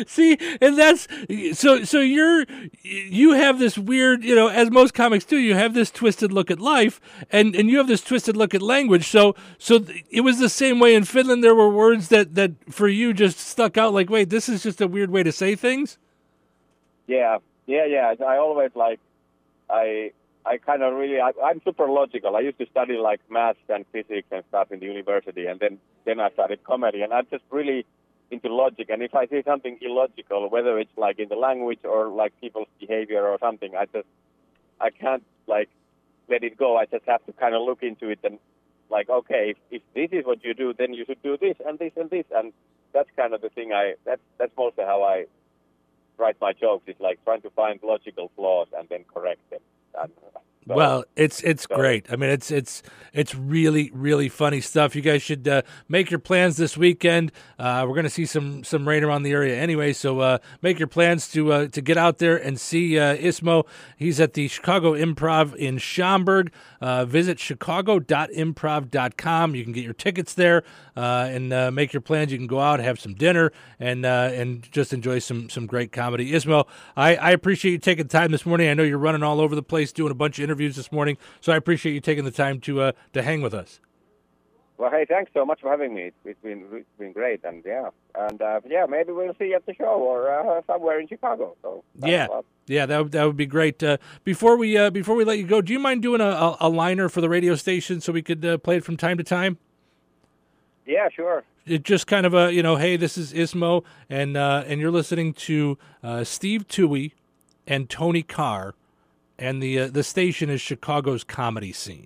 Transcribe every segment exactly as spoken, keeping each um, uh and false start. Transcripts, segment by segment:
See, and that's so. So you're you have this weird, you know, as most comics do. You have this twisted look at life, and, and you have this twisted look at language. So so it was the same way in Finland. There were words that, that for you just stuck out. Like, wait, this is just a weird way to say things. Yeah, yeah, yeah. I always like I. I kind of really, I, I'm super logical. I used to study like maths and physics and stuff in the university, and then, then I started comedy, and I'm just really into logic. And if I see something illogical, whether it's like in the language or like people's behavior or something, I just, I can't like let it go. I just have to kind of look into it and like, okay, if, if this is what you do, then you should do this and this and this. And that's kind of the thing I, that's, that's mostly how I write my jokes, is like trying to find logical flaws and then correct them. And, so, well, it's it's so. great. I mean, it's it's it's really really funny stuff. You guys should uh, make your plans this weekend. Uh, we're going to see some some rain around the area anyway, so uh, make your plans to uh, to get out there and see uh, Ismo. He's at the Chicago Improv in Schaumburg. Uh, visit chicago dot improv dot com. You can get your tickets there uh, and uh, make your plans. You can go out, have some dinner, and uh, and just enjoy some some great comedy. Ismo, I, I appreciate you taking the time this morning. I know you're running all over the place doing a bunch of interviews this morning, so I appreciate you taking the time to uh, to hang with us. Well, hey, thanks so much for having me. It's, it's been it's been great, and yeah, and uh, yeah, maybe we'll see you at the show or uh, somewhere in Chicago. So yeah, yeah, that would, that would be great. Uh, before we uh, before we let you go, do you mind doing a, a, a liner for the radio station so we could uh, play it from time to time? Yeah, sure. It just kind of a, you know, hey, this is Ismo, and uh, and you're listening to uh, Steve Toohey and Tony Carr, and the uh, the station is Chicago's Comedy Scene.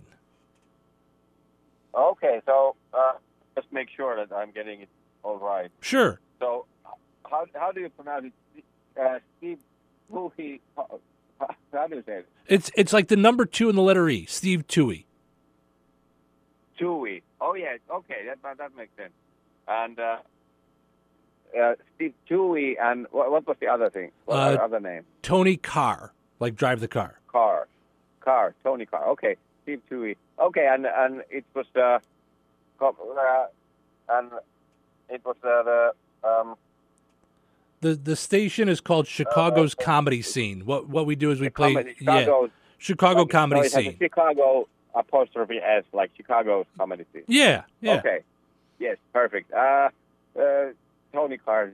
Okay, so uh, just make sure that I'm getting it all right. Sure. So how how do you pronounce it? Uh, Steve Toohey. How, how do you say it? It's it's like the number two in the letter E. Steve Toohey. Toohey. Oh yeah. Okay, that that makes sense. And uh, uh, Steve Toohey, and what, what was the other thing? What Uh, was the other name? Tony Carr, like drive the car. Carr. Carr. Tony Carr. Okay. Steve Toohey. Okay, and and it was uh, co- uh and it was uh, the um. The the station is called Chicago's uh, Comedy Scene. What what we do is we the play comedy, yeah Chicago's, Chicago like, Comedy so it has Scene. a Chicago apostrophe S, like Chicago's comedy scene. Yeah, yeah. Okay. Yes, perfect. Uh, uh, Tony Carr.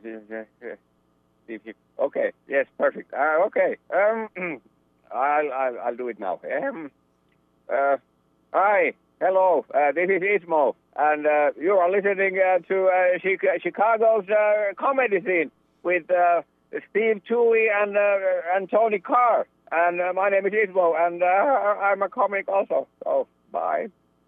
Okay. Yes, perfect. Uh, okay. Um, I'll, I'll I'll do it now. Um, uh, hi. Hello. Uh, this is Ismo, and uh, you are listening uh, to uh, Chicago's uh, comedy scene with uh, Steve Toohey and uh, and Tony Carr. And uh, my name is Ismo, and uh, I'm a comic also. So bye.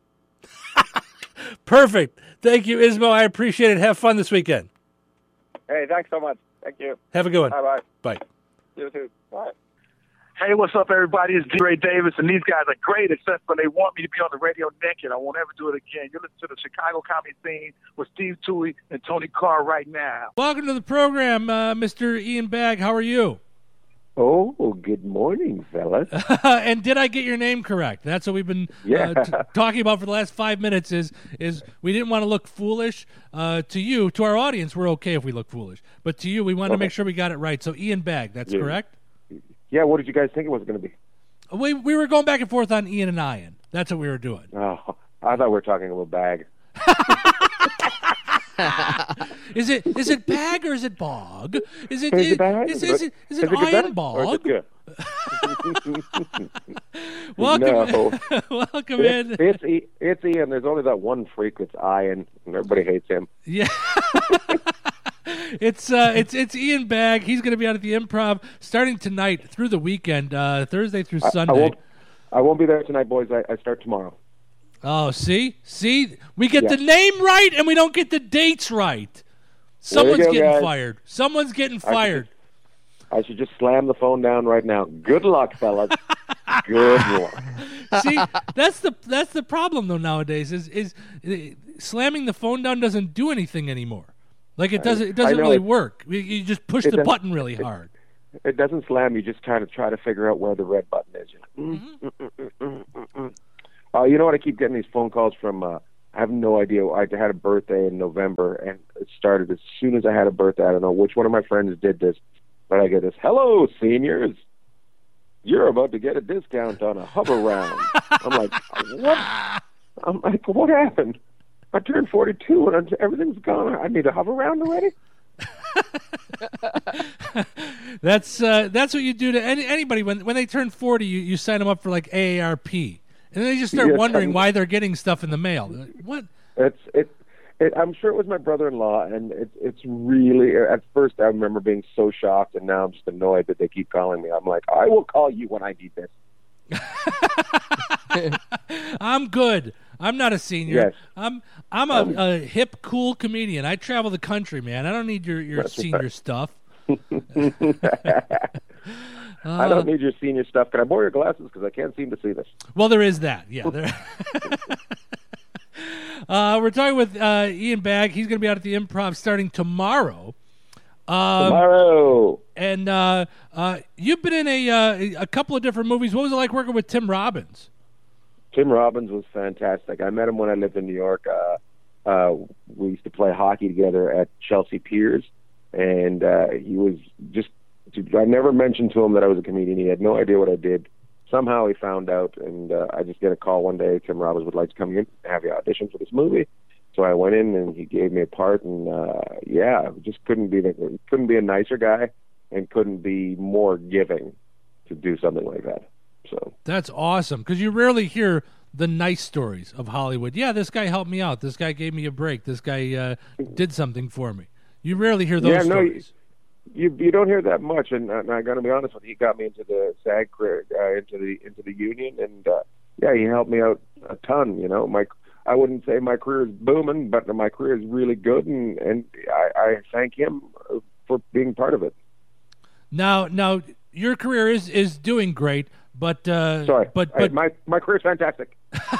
Perfect. Thank you, Ismo. I appreciate it. Have fun this weekend. Hey, thanks so much. Thank you. Have a good one. Bye-bye. Bye. You too. Bye. Hey, what's up, everybody? It's D-Ray Davis, and these guys are great, except for they want me to be on the radio naked. I won't ever do it again. You're listening to the Chicago Comedy Scene with Steve Toohey and Tony Carr right now. Welcome to the program, uh, Mister Ian Bagg. How are you? Oh, good morning, fellas. And did I get your name correct? That's what we've been Yeah. uh, t- talking about for the last five minutes is is we didn't want to look foolish uh, to you. To our audience, we're okay if we look foolish. But to you, we wanted to make sure we got it right. So Ian Bagg, that's Yeah. correct? Yeah, what did you guys think it was going to be? We we were going back and forth on Ian and Ian. That's what we were doing. Oh, I thought we were talking about bag. Is it is it bag or is it bog? Is it Is is, it bag? is, Is is it- it is is it it good iron bag? bog? Or is it good? Welcome, No. welcome in. It's, it's, E- it's Ian. There's only that one freak that's Ian, and everybody hates him. Yeah. It's uh, it's it's Ian Bagg. He's going to be out at the Improv starting tonight through the weekend, uh, Thursday through I, Sunday. I won't. I won't be there tonight, boys. I, I start tomorrow. Oh, see, see, we get Yeah. the name right and we don't get the dates right. Someone's go, getting guys. fired. Someone's getting should fired. I should just slam the phone down right now. Good luck, fellas. Good luck. See, that's the that's the problem though nowadays is is uh, slamming the phone down doesn't do anything anymore. Like it doesn't it doesn't know really it- work. You, you just push it the doesn't- button really hard. It doesn't slam. You just kind of try to figure out where the red button is. Mm-hmm. Uh, you know what? I keep getting these phone calls from uh, I have no idea. I had a birthday in November, and it started as soon as I had a birthday. I don't know which one of my friends did this, but I get this, hello, seniors. You're about to get a discount on a hover round. I'm like, what? I'm like, what happened? I turned forty-two, and I'm, everything's gone. I need a hover round already? that's uh, that's what you do to any, anybody. When when they turn forty, you, you sign them up for like A A R P. And then they just start Yes, wondering I'm- why they're getting stuff in the mail. They're like, what? It's it, it. I'm sure it was my brother-in-law, and it's it's really. At first, I remember being so shocked, and now I'm just annoyed that they keep calling me. I'm like, I will call you when I need this. I'm good. I'm not a senior. Yes. I'm I'm a, Um, a hip, cool comedian. I travel the country, man. I don't need your, your That's senior right. stuff. I don't need your senior stuff. Can I borrow your glasses? Because I can't seem to see this. Well, there is that. Yeah. There. uh, we're talking with uh, Ian Bagg. He's going to be out at the Improv starting tomorrow. Um, Tomorrow. And uh, uh, you've been in a uh, a couple of different movies. What was it like working with Tim Robbins? Tim Robbins was fantastic. I met him when I lived in New York. Uh, uh, we used to play hockey together at Chelsea Piers, and uh, he was just. I never mentioned to him that I was a comedian. He had no idea what I did. Somehow he found out, and uh, I just get a call one day. Tim Robbins would like to come in and have you audition for this movie. So I went in, and he gave me a part, and uh, yeah, just couldn't be the, couldn't be a nicer guy, and couldn't be more giving to do something like that. So That's awesome, because you rarely hear the nice stories of Hollywood. Yeah, this guy helped me out. This guy gave me a break. This guy uh, did something for me. You rarely hear those yeah, no, stories. You you don't hear that much, and, and I got to be honest with you. He got me into the SAG career, uh, into the into the union, and uh, yeah, he helped me out a ton. You know, my I wouldn't say my career is booming, but my career is really good, and and I, I thank him for being part of it. Now, now your career is, is doing great, but uh, Sorry, but I- but my my career's fantastic.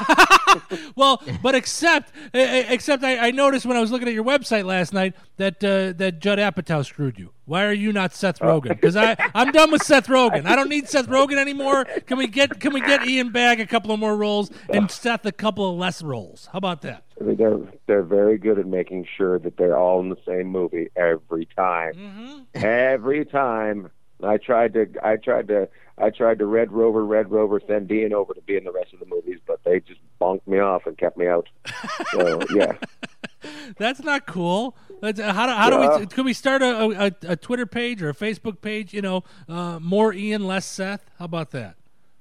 well, but except eh, eh, except I, I noticed when I was looking at your website last night that uh, that Judd Apatow screwed you. Why are you not Seth Rogen? Because I I'm done with Seth Rogen. I don't need Seth Rogen anymore. Can we get can we get Ian Bagg a couple of more roles and Seth a couple of less roles? How about that? I mean, they're they're very good at making sure that they're all in the same movie every time. Mm-hmm. Every time. I tried to I tried to I tried to Red Rover Red Rover send Dean over to be in the rest of the movies, but they just bonked me off and kept me out. So yeah. That's not cool. That's, uh, how do, how Yeah. do we? Could we start a, a, a Twitter page or a Facebook page? You know, uh, more Ian, less Seth. How about that?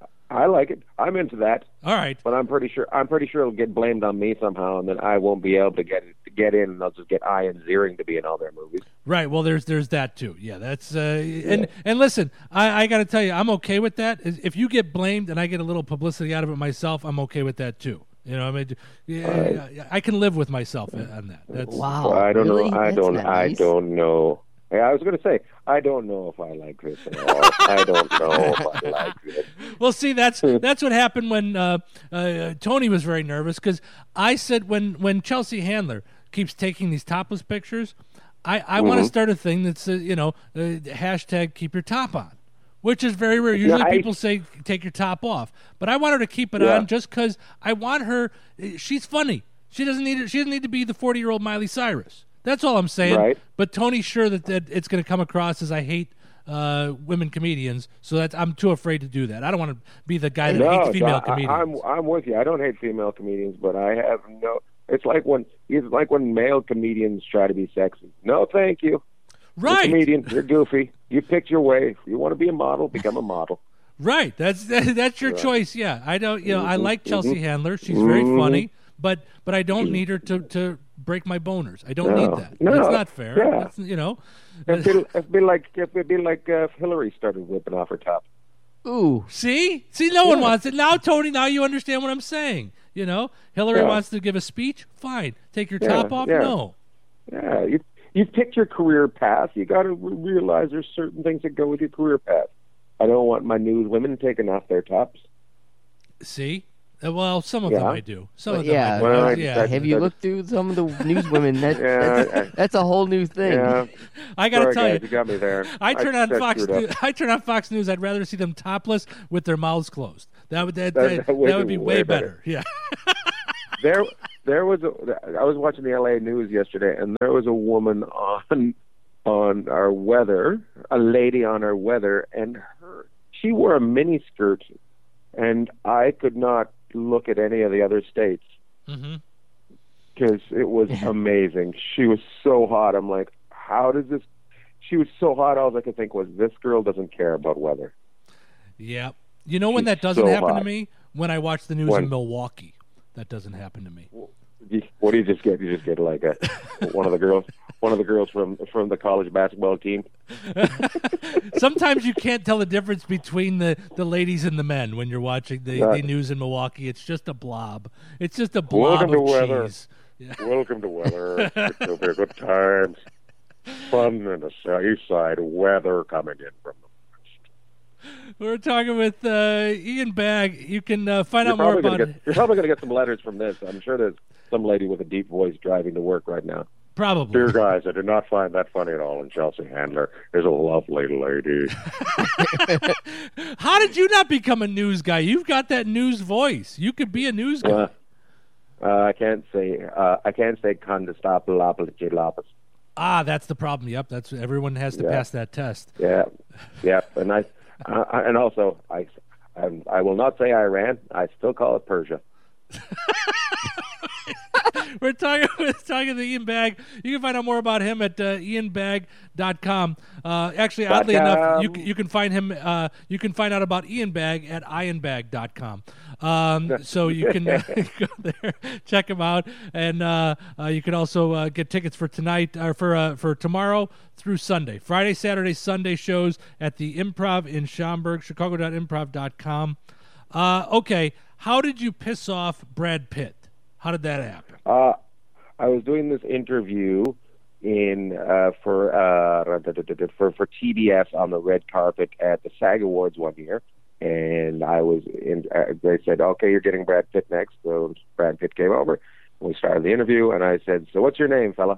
I like it. I'm into that. All right. But I'm pretty sure I'm pretty sure it'll get blamed on me somehow, and then I won't be able to get it, to get in, and they'll just get Ian Ziering to be in all their movies. Right. Well, there's there's that too. Yeah. That's uh, and and listen, I, I got to tell you, I'm okay with that. If you get blamed and I get a little publicity out of it myself, I'm okay with that too. You know, I mean, yeah, I can live with myself on that. That's Wow. Well, I don't really? know. I That's don't. not I nice. don't know. Yeah, I was going to say I don't know if I like this at all. I don't know if I like it. Well, see, that's that's what happened when uh, uh, Tony was very nervous because I said when when Chelsea Handler keeps taking these topless pictures, I, I want to start a thing that's uh, you know uh, hashtag keep your top on, which is very rare. Usually Yeah, I- people say take your top off, but I want her to keep it Yeah. on just because I want her. She's funny. She doesn't need she doesn't need to be the forty year old Miley Cyrus. That's all I'm saying. Right. But Tony's sure that, that it's going to come across as I hate uh, women comedians, so that I'm too afraid to do that. I don't want to be the guy that No, hates so female I, comedians. I'm I'm with you. I don't hate female comedians, but I have no. It's like when it's like when male comedians try to be sexy. No, thank you. You're a right, comedian. You're goofy. You picked your way. If you want to be a model, become a model. right. That's that, that's your choice. Yeah, I don't. You know, I Mhm, like Chelsea mhm. Handler. She's very Mhm. funny, but but I don't need her to, to break my boners. I don't No, need that. no, That's not fair. yeah. That's, you know. It'd be, it'd be like it'd be like uh, if Hillary started whipping off her top. Ooh. See, see, no one Yeah. wants it now, Tony. Now you understand what I'm saying. You know, Hillary Yeah. wants to give a speech. Fine, take your Yeah, top off. yeah. No. Yeah, you you picked your career path. You got to re- realize there's certain things that go with your career path. I don't want my news women taking off their tops. See, Uh, well, some of them Yeah. I do. Some Well, of them yeah. I do. Well, I- yeah. I- Have you that- looked through some of the newswomen? That, Yeah, that's, that's a whole new thing. Yeah, I got to sorry tell guys, you, you got me there. I turn on I Fox. screwed up. News, I turn on Fox News. I'd rather see them topless with their mouths closed. That would that, That- that, that would that would be be way way better. better. Yeah. There, there was a. I was watching the L A news yesterday, and there was a woman on on our weather, a lady on our weather, and her she wore a mini skirt, and I could not look at any of the other states Mm-hmm. because it was amazing. She was so hot. I'm like, how does this? She was so hot. All I could think was, this girl doesn't care about weather. Yeah. You know when She's that doesn't so happen to hot. me? When I watch the news When? in Milwaukee. That doesn't happen to me. You- What do you just get? You just get like a one of the girls, one of the girls from from the college basketball team. Sometimes you can't tell the difference between the, the ladies and the men when you're watching the, Yeah. the news in Milwaukee. It's just a blob. It's just a blob Welcome of to weather. cheese. Yeah. Welcome to weather. It'll be good times, fun in the east side. Weather coming in from the We're talking with uh, Ian Bagg. You can uh, find You're out more probably about gonna get, you're probably going to get some letters from this. I'm sure there's some lady with a deep voice driving to work right now. Probably. Dear guys, I did not find that funny at all. And Chelsea Handler is a lovely lady. How did you not become a news guy? You've got that news voice. You could be a news guy. Uh, uh, I can't say uh, I can't say condestapalapalachilapis. Ah, that's the problem. Yep, that's everyone has to Yeah. pass that test. Yeah, yeah, and I, uh, and also I, I, I will not say Iran. I still call it Persia. We're talking we're talking to Ian Bagg. You can find out more about him at uh, ian bagg dot com. Uh, actually, oddly Dot enough, com. you c- you can find him. Uh, you can find out about Ian Bagg at ian bag dot com. Um, so you can uh, go there, check him out, and uh, uh, you can also uh, get tickets for tonight or for uh, for tomorrow through Sunday, Friday, Saturday, Sunday shows at the Improv in Schaumburg, chicago dot improv dot com. Uh, okay, how did you piss off Brad Pitt? How did that happen? Uh, I was doing this interview in uh, for uh, for for T B S on the red carpet at the SAG Awards one year, and I was in. Uh, they said, "Okay, you're getting Brad Pitt next." So Brad Pitt came over. We started the interview, and I said, "So what's your name, fella?"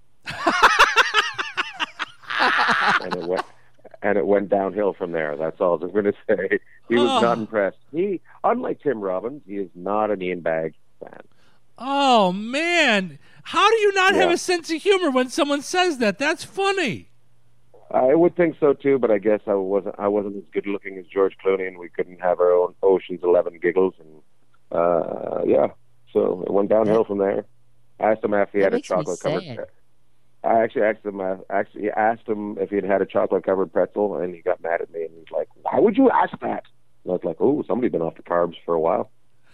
and it went. And it went downhill from there. That's all I'm going to say. He was Oh. not impressed. He, unlike Tim Robbins, he is not an Ian Bagg fan. Oh man, how do you not have Yeah. a sense of humor when someone says that? That's funny. I would think so too, but I guess I wasn't. I wasn't as good looking as George Clooney, and we couldn't have our own Ocean's Eleven giggles. And uh, yeah, so it went downhill from there. I asked him if he That had a makes me chocolate covered. sad. I actually asked him. Uh, actually asked him if he had had a chocolate covered pretzel, and he got mad at me, and he's like, "Why would you ask that?" And I was like, "Oh, somebody's been off the carbs for a while."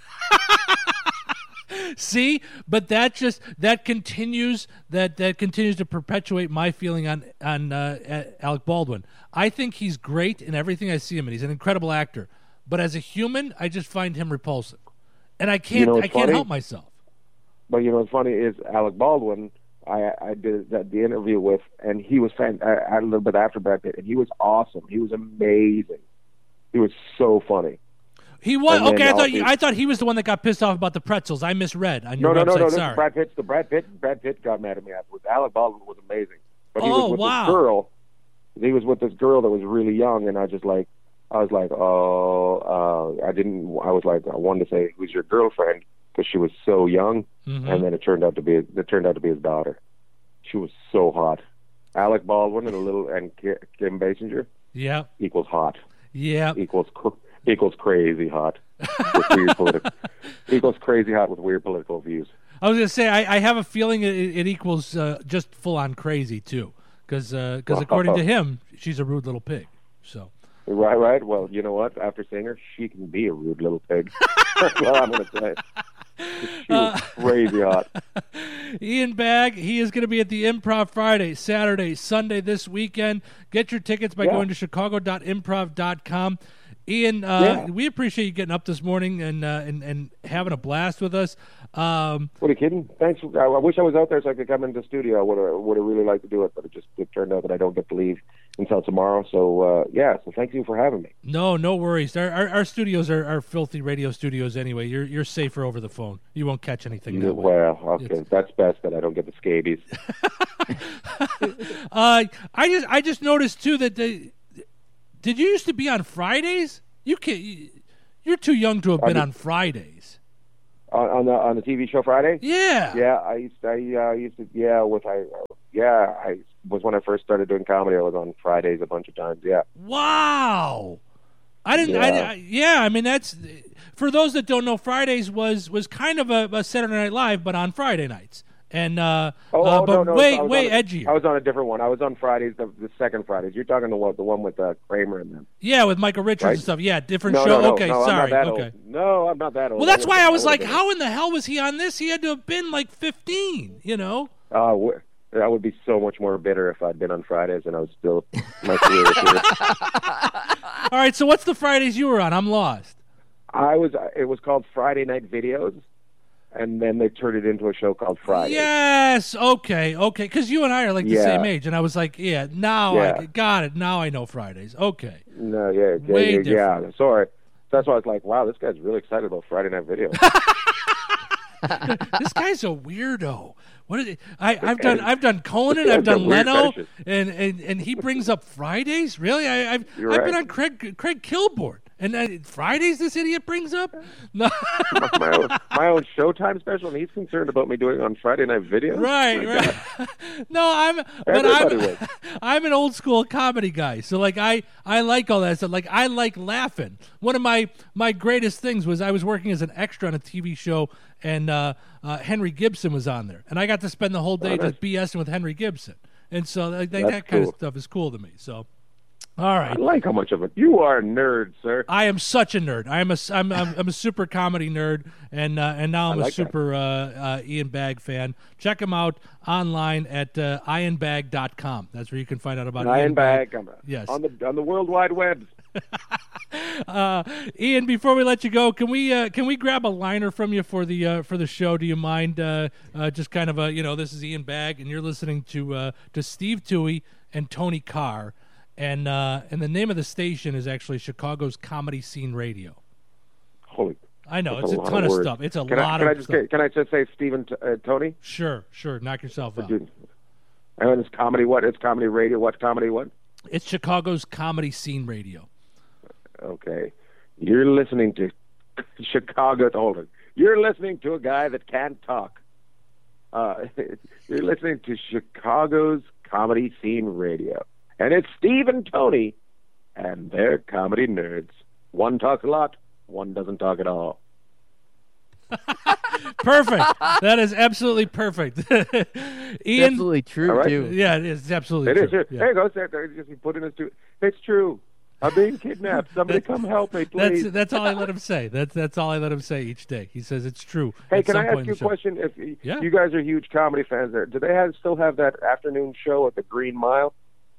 See, but that just that continues that that continues to perpetuate my feeling on on uh, Alec Baldwin. I think he's great in everything I see him in. He's an incredible actor, but as a human, I just find him repulsive, and I can't You know what's I can't funny? help myself. But you know what's funny is Alec Baldwin. I I did that, the interview with, and he was fan, I, a little bit after Brad Pitt, and he was awesome. He was amazing. He was so funny. He was And then okay. I thought also- you, I thought he was the one that got pissed off about the pretzels. I misread on No, your no, website. no, no. This Sorry. is Brad Pitt. The Brad Pitt. Brad Pitt got mad at me afterwards. Alec Baldwin was amazing, but he Oh, was with wow. this girl. He was with this girl that was really young, and I just like, I was like, oh, uh, I didn't. I was like, I wanted to say, who's your girlfriend? Because she was so young, Mhm. and then it turned out to be it turned out to be his daughter. She was so hot. Alec Baldwin and a little and Ki- Kim Basinger Yeah, equals hot. yeah. Equals cr- equals crazy hot. With weird politi- equals crazy hot with weird political views. I was gonna say I, I have a feeling it, it equals uh, just full on crazy too, because because according to him, she's a rude little pig. So Right, right. Well, you know what? After seeing her, she can be a rude little pig. That's what I'm going to say. She was crazy hot. Ian Bagg, he is going to be at the Improv Friday, Saturday, Sunday this weekend. Get your tickets by Yeah. going to chicago dot improv dot com. Ian, uh, Yeah. we appreciate you getting up this morning and uh, and and having a blast with us. Um, What are you kidding? Thanks. For, I I wish I was out there so I could come into the studio. I would have, would have really liked to do it, but it just it turned out that I don't get to leave until tomorrow. So, uh, yeah, so thank you for having me. no, no worries. Our our, our studios are, are filthy radio studios anyway. You're you're safer over the phone. You won't catch anything that way. Well, okay. It's- That's best that I don't get the scabies. Uh, I just I just noticed too that the did you used to be on Fridays? You can You're too young to have I been did- on Fridays. On, on the on the T V show Friday. Yeah. Yeah, I used to, I uh, used to yeah with I yeah I was when I first started doing comedy. I was on Fridays a bunch of times. Yeah. Wow. I didn't. I, Yeah. I, yeah. I mean, that's for those that don't know. Fridays was was kind of a, a Saturday Night Live, but on Friday nights, and uh, Oh, uh oh but no no. way I was way on a, edgier. I was on a different one. I was on Fridays, the, the second Fridays. You're talking the one the one with uh, Kramer and them. Yeah, with Michael Richards Right? and stuff. Yeah, different No, show. no, no, okay, no, sorry. I'm not that okay. old. No, I'm not that old. Well, that's why I was like, would've been- how in the hell was he on this? He had to have been like fifteen. You know. Uh, w- I would be so much more bitter if I'd been on Fridays and I was still my career. was here. All right. So what's the Fridays you were on? I'm lost. I was. It was called Friday Night Videos, and then they turned it into a show called Friday. Yes. Okay. Okay. Because you and I are like the Yeah. same age, and I was like, yeah. Now I Yeah. got it. Now I know Fridays. Okay. No, yeah, yeah, Way yeah, yeah. different. Sorry. That's why I was like, wow, this guy's really excited about Friday Night Videos. This guy's a weirdo. What is it? I, I've done I've done Conan, guy's I've done got weird Leno, fetishes. and, and, and he brings up Fridays. Really? I, I've You're I've been right. on Craig Craig Kilborn, and uh, Fridays this idiot brings up. No, my, own, my own Showtime special, and he's concerned about me doing it on Friday Night Videos. right, My right. God. No, I'm but Everybody I'm would. I'm an old school comedy guy, so like I I like all that stuff. Like I like laughing. One of my my greatest things was I was working as an extra on a T V show, and uh, uh, Henry Gibson was on there, and I got to spend the whole day Oh, nice. just BSing with Henry Gibson, and so like, that, That's that kind of cool. stuff is cool to me. So, all right. I like how much of it. You are a nerd, sir. I am such a nerd. I am a I'm I'm, I'm a super comedy nerd, and uh, and now I'm I a like that. super uh, uh, Ian Bagg fan. Check him out online at uh, ian bag dot com. That's where you can find out about Iron Ian Bagg. bag. I'm Yes. on the on the World Wide Web. Uh, Ian, before we let you go, can we uh, can we grab a liner from you for the uh, for the show? Do you mind? Uh, uh, just kind of a you know, this is Ian Bagg, and you're listening to uh, to Steve Toohey and Tony Carr, and uh, and the name of the station is actually Chicago's Comedy Scene Radio. Holy. I know That's it's a a lot ton of of words. stuff. It's a Can I, lot can I of just stuff. can I just say Stephen T- uh, Tony? Sure, sure. Knock yourself out. Dude. And it's comedy. What? It's comedy radio. What comedy? What? It's Chicago's Comedy Scene Radio. Okay. You're listening to Chicago. Hold on. You're listening to a guy that can't talk. Uh, you're listening to Chicago's Comedy Scene Radio. And it's Steve and Tony, and they're comedy nerds. One talks a lot, one doesn't talk at all. Perfect. That is absolutely perfect. Ian. Absolutely true, All right. too. Yeah, it is absolutely It true. is. There Yeah. there you go. There, there, just be put in his two. It's true. I'm being kidnapped. Somebody come help me, please. That's that's all I let him say. That's that's all I let him say each day. He says it's true. Hey, at can some I ask point in you the a show. question? If y- Yeah. you guys are huge comedy fans, there, do they have still have that afternoon show at the Green Mile?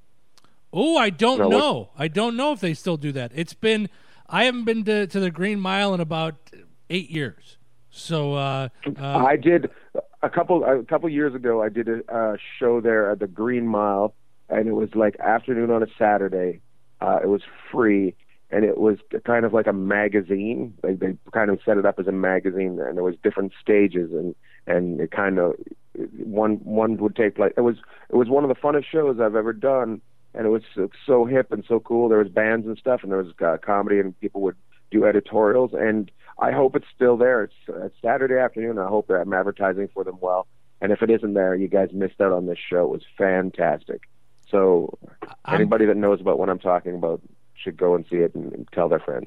Oh, I don't No, what- know. I don't know if they still do that. It's been I haven't been to, to the Green Mile in about eight years. So uh, uh, I did a couple a couple years ago. I did a uh, show there at the Green Mile, and it was like afternoon on a Saturday. Uh, it was free, and it was kind of like a magazine. Like they kind of set it up as a magazine, and there was different stages, and and it kind of one one would take place. It was it was one of the funnest shows I've ever done, and it was so, so hip and so cool. There was bands and stuff, and there was uh, comedy, and people would do editorials, and I hope it's still there. It's, uh, it's Saturday afternoon. I hope that I'm advertising for them well. And if it isn't there, you guys missed out on this show. It was fantastic. So I'm- anybody that knows about what I'm talking about should go and see it and, and tell their friends.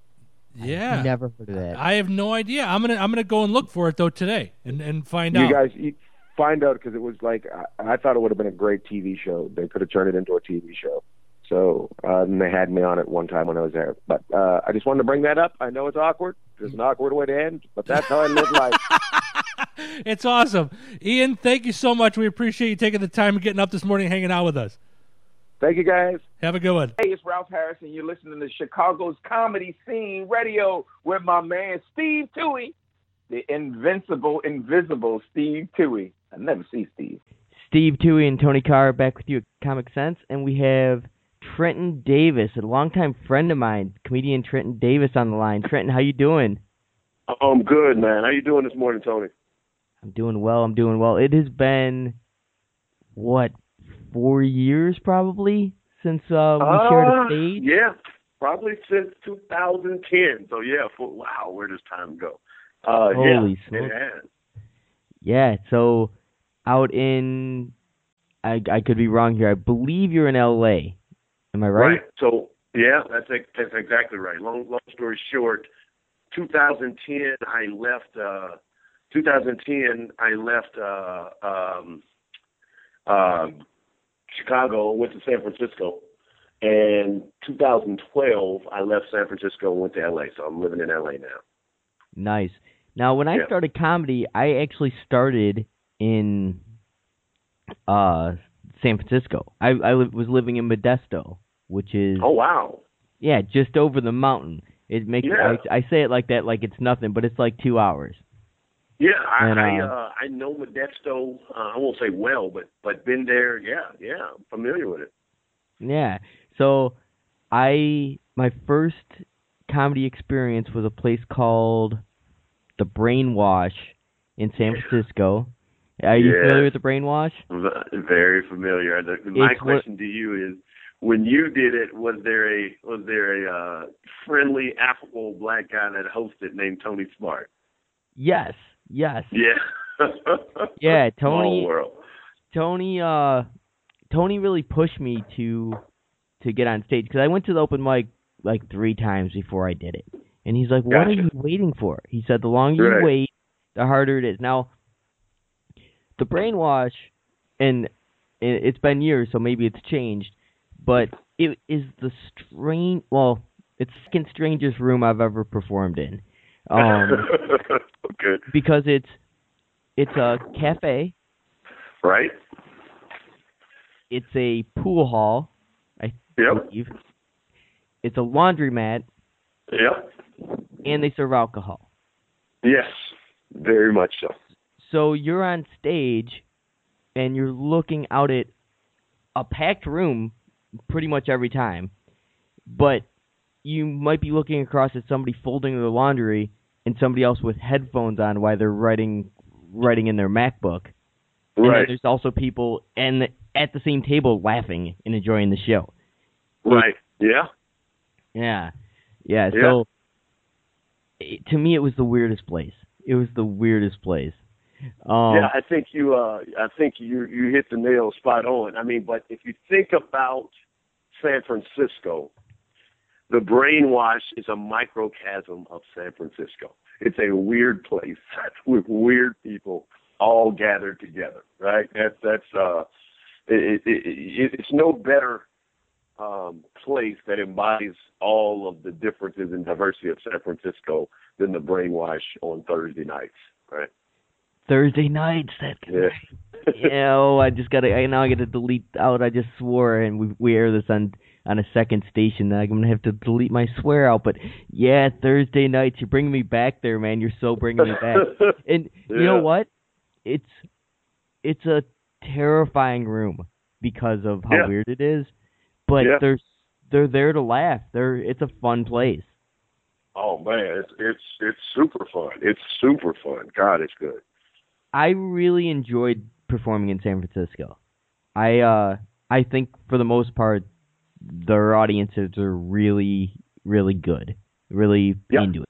yeah, Never heard of that. I have no idea. I'm gonna I'm gonna go and look for it though today and, and find You out. guys you find out because it was like I, I thought it would have been a great T V show. They could have turned it into a T V show. So uh, and they had me on it one time when I was there. But uh, I just wanted to bring that up. I know it's awkward. There's an awkward way to end, but that's how I live life. It's awesome, Ian. Thank you so much. We appreciate you taking the time and getting up this morning, and hanging out with us. Thank you, guys. Have a good one. Hey, it's Ralph Harrison. You're listening to Chicago's Comedy Scene Radio with my man Steve Toohey, the invincible, invisible Steve Toohey. I never see Steve. Steve Toohey and Tony Carr back with you at Comic Sense, and we have Trenton Davis, a longtime friend of mine, comedian Trenton Davis on the line. Trenton, how you doing? Oh, I'm good, man. How you doing this morning, Tony? I'm doing well. I'm doing well. It has been, what, four years probably since uh, we shared a stage? Yeah, probably since two thousand ten. So, yeah, for, wow, where does time go? Uh, Holy yeah, smokes. it has. Yeah, so out in, I, I could be wrong here. I believe you're in L A. Am I right? Right. So, yeah, that's that's exactly right. Long, long story short, twenty ten, I left. Uh, twenty ten, I left uh, um, uh, Chicago, went to San Francisco, and twenty twelve, I left San Francisco and went to L A. So I'm living in L A now. Nice. Now, when I Yeah. started comedy, I actually started in uh, San Francisco. I, I li- was living in Modesto, which is Oh wow. yeah, just over the mountain. It makes Yeah. I, I say it like that, like it's nothing, but it's like two hours. Yeah, I And, I, uh, uh, I know Modesto. Uh, I won't say well, but but been there. Yeah, yeah, I'm familiar with it. Yeah. So, I my first comedy experience was a place called The Brainwash in San Francisco. Are you Yeah. familiar with The Brainwash? Very familiar. The, my It's what- question to you is: when you did it, was there a was there a uh, friendly, affable black guy that hosted named Tony Smart? Yes. Yes. Yeah. Yeah, Small Tony. world. Tony. Uh, Tony really pushed me to to get on stage because I went to the open mic like three times before I did it, and he's like, "What are Gotcha. you waiting for?" He said, "The longer Right. you wait, the harder it is." Now, the Brainwash, and it- it's been years, so maybe it's changed, but it is the strange. Well, it's the second strangest room I've ever performed in. Um, Okay. because it's it's a cafe, Right. it's a pool hall, I Yep. believe, it's a laundromat, Yep. and they serve alcohol. Yes. Very much so. So you're on stage, and you're looking out at a packed room pretty much every time, but you might be looking across at somebody folding their laundry and somebody else with headphones on while they're writing writing in their MacBook. And then Right. there's also people and at the same table laughing and enjoying the show. Right. Yeah. Yeah. Yeah, Yeah. so it, to me it was the weirdest place. It was the weirdest place. Um, yeah, I think you. Uh, I think you. You hit the nail spot on. I mean, but if you think about San Francisco, the Brainwash is a microcosm of San Francisco. It's a weird place with weird people all gathered together. Right. That's that's. Uh, it, it, it, it's no better um, place that embodies all of the differences and diversity of San Francisco than the Brainwash on Thursday nights. Right. Thursday nights. That Yeah. yeah. Oh, I just gotta. I now I got to delete out. I just swore, and we we air this on on a second station. I'm gonna have to delete my swear out. But yeah, Thursday nights. You're bringing me back there, man. You're so bringing me back. And you know Yeah. what? It's it's a terrifying room because of how Yeah. weird it is. But Yeah. they're they're there to laugh. They're it's a fun place. Oh man, it's it's it's super fun. It's super fun. God, it's good. I really enjoyed performing in San Francisco. I uh I think for the most part their audiences are really really good, really Yeah. into it.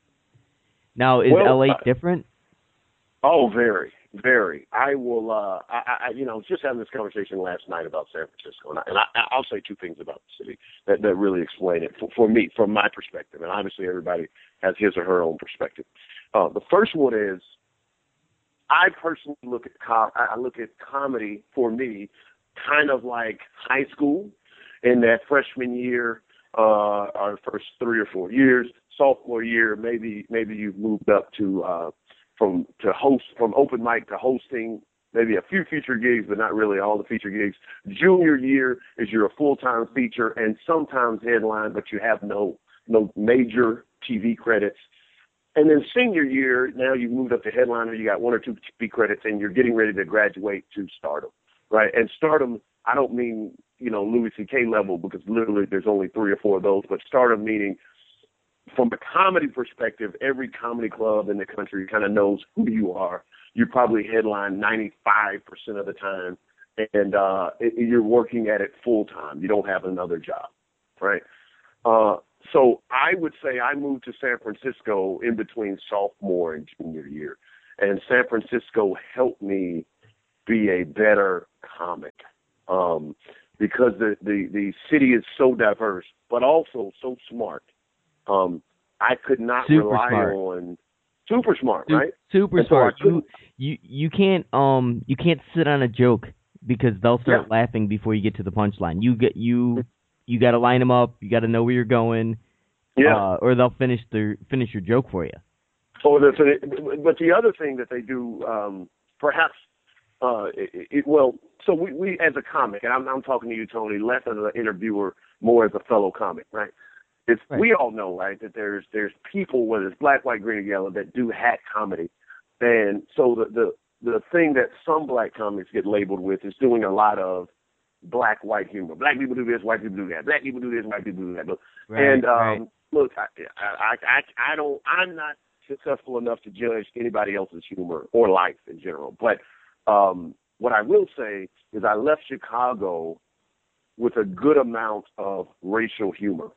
Now is Well, L A uh, different? Oh, very, very. I will. Uh, I, I, you know, I was just having this conversation last night about San Francisco, and, I, and I, I'll say two things about the city that, that really explain it for, for me, from my perspective. And obviously, everybody has his or her own perspective. Uh, the first one is, I personally look at com- I look at comedy for me, kind of like high school, in that freshman year, uh, our first three or four years, sophomore year, maybe maybe you've moved up to. Uh, From to host, from open mic to hosting, maybe a few feature gigs, but not really all the feature gigs. Junior year is you're a full-time feature and sometimes headline, but you have no no major T V credits. And then senior year, now you've moved up to headliner, you got one or two T V credits, and you're getting ready to graduate to stardom, right? And stardom, I don't mean, you know, Louis C K level, because literally there's only three or four of those, but stardom meaning, from a comedy perspective, every comedy club in the country kind of knows who you are. You probably headline ninety-five percent of the time, and uh, it, you're working at it full time. You don't have another job, right? Uh, so I would say I moved to San Francisco in between sophomore and junior year, and San Francisco helped me be a better comic um, because the, the, the city is so diverse, but also so smart. Um, I could not Super rely smart. on super smart, Su- right? Super And so I smart. You, couldn't- you you can't um you can't sit on a joke because they'll start Yeah. laughing before you get to the punchline. You get you you got to line them up. You got to know where you're going. Yeah. Uh, or they'll finish their finish your joke for you. Oh, that's it. But the other thing that they do, um, perhaps, uh, it, it, well, so we, we as a comic, and I'm, I'm talking to you, Tony, less as an interviewer, more as a fellow comic, right? It's, Right. We all know, right, that there's there's people, whether it's black, white, green, or yellow, that do hack comedy, and so the the the thing that some black comics get labeled with is doing a lot of black white humor. Black people do this, white people do that. Black people do this, white people do that. Right, and um, right. look, I, I I I don't I'm not successful enough to judge anybody else's humor or life in general. But um, what I will say is I left Chicago with a good amount of racial humor.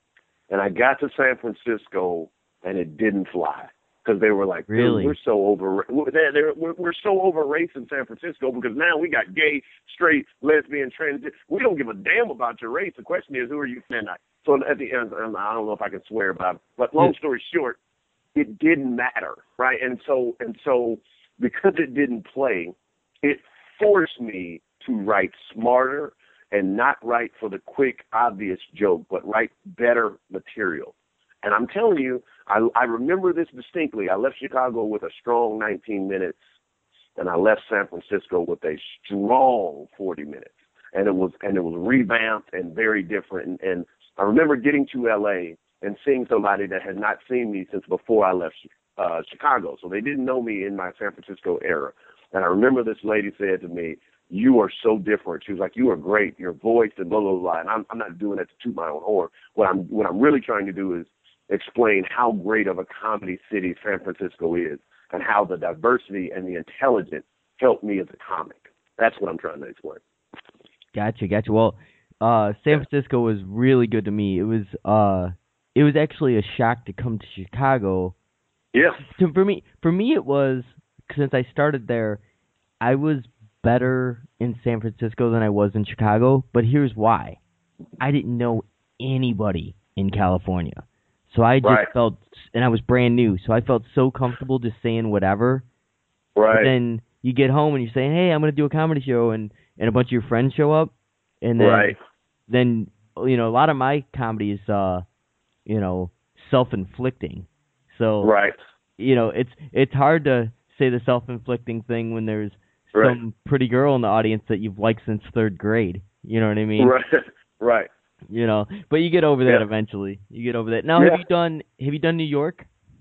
And I got to San Francisco, and it didn't fly because they were like, Dude, Really? we're so over, we're, they're, they're, we're, we're so over race in San Francisco because now we got gay, straight, lesbian, trans. We don't give a damn about your race. The question is, who are you? And I, so at the end, and I don't know if I can swear, but, but long story short, it didn't matter, right? And so, and so, because it didn't play, it forced me to write smarter and not write for the quick, obvious joke, but write better material. And I'm telling you, I, I remember this distinctly. I left Chicago with a strong nineteen minutes, and I left San Francisco with a strong forty minutes. And it was and it was revamped and very different. And, and I remember getting to L A and seeing somebody that had not seen me since before I left uh, Chicago. So they didn't know me in my San Francisco era. And I remember this lady said to me, "You are so different." She was like, "You are great, your voice and blah, blah, blah." And I'm, I'm not doing that to toot my own horn. What I'm, what I'm really trying to do is explain how great of a comedy city San Francisco is and how the diversity and the intelligence helped me as a comic. That's what I'm trying to explain. Gotcha, gotcha. Well, uh, San Francisco was really good to me. It was uh, it was actually a shock to come to Chicago. Yeah. To, for me, for me, it was since I started there, I was better in San Francisco than I was in Chicago. But here's why: I didn't know anybody in California, so I just Right. felt, and I was brand new, so I felt so comfortable just saying whatever. Right. But then you get home and you're saying, "Hey, I'm going to do a comedy show," and, and a bunch of your friends show up, and then Right. then you know a lot of my comedy is uh you know self-inflicting. So Right. you know it's it's hard to say the self-inflicting thing when there's Right. some pretty girl in the audience that you've liked since third grade. You know what I mean? Right. Right. You know, but you get over that Yeah. eventually. You get over that. Now, Yeah. have you done have you done New York?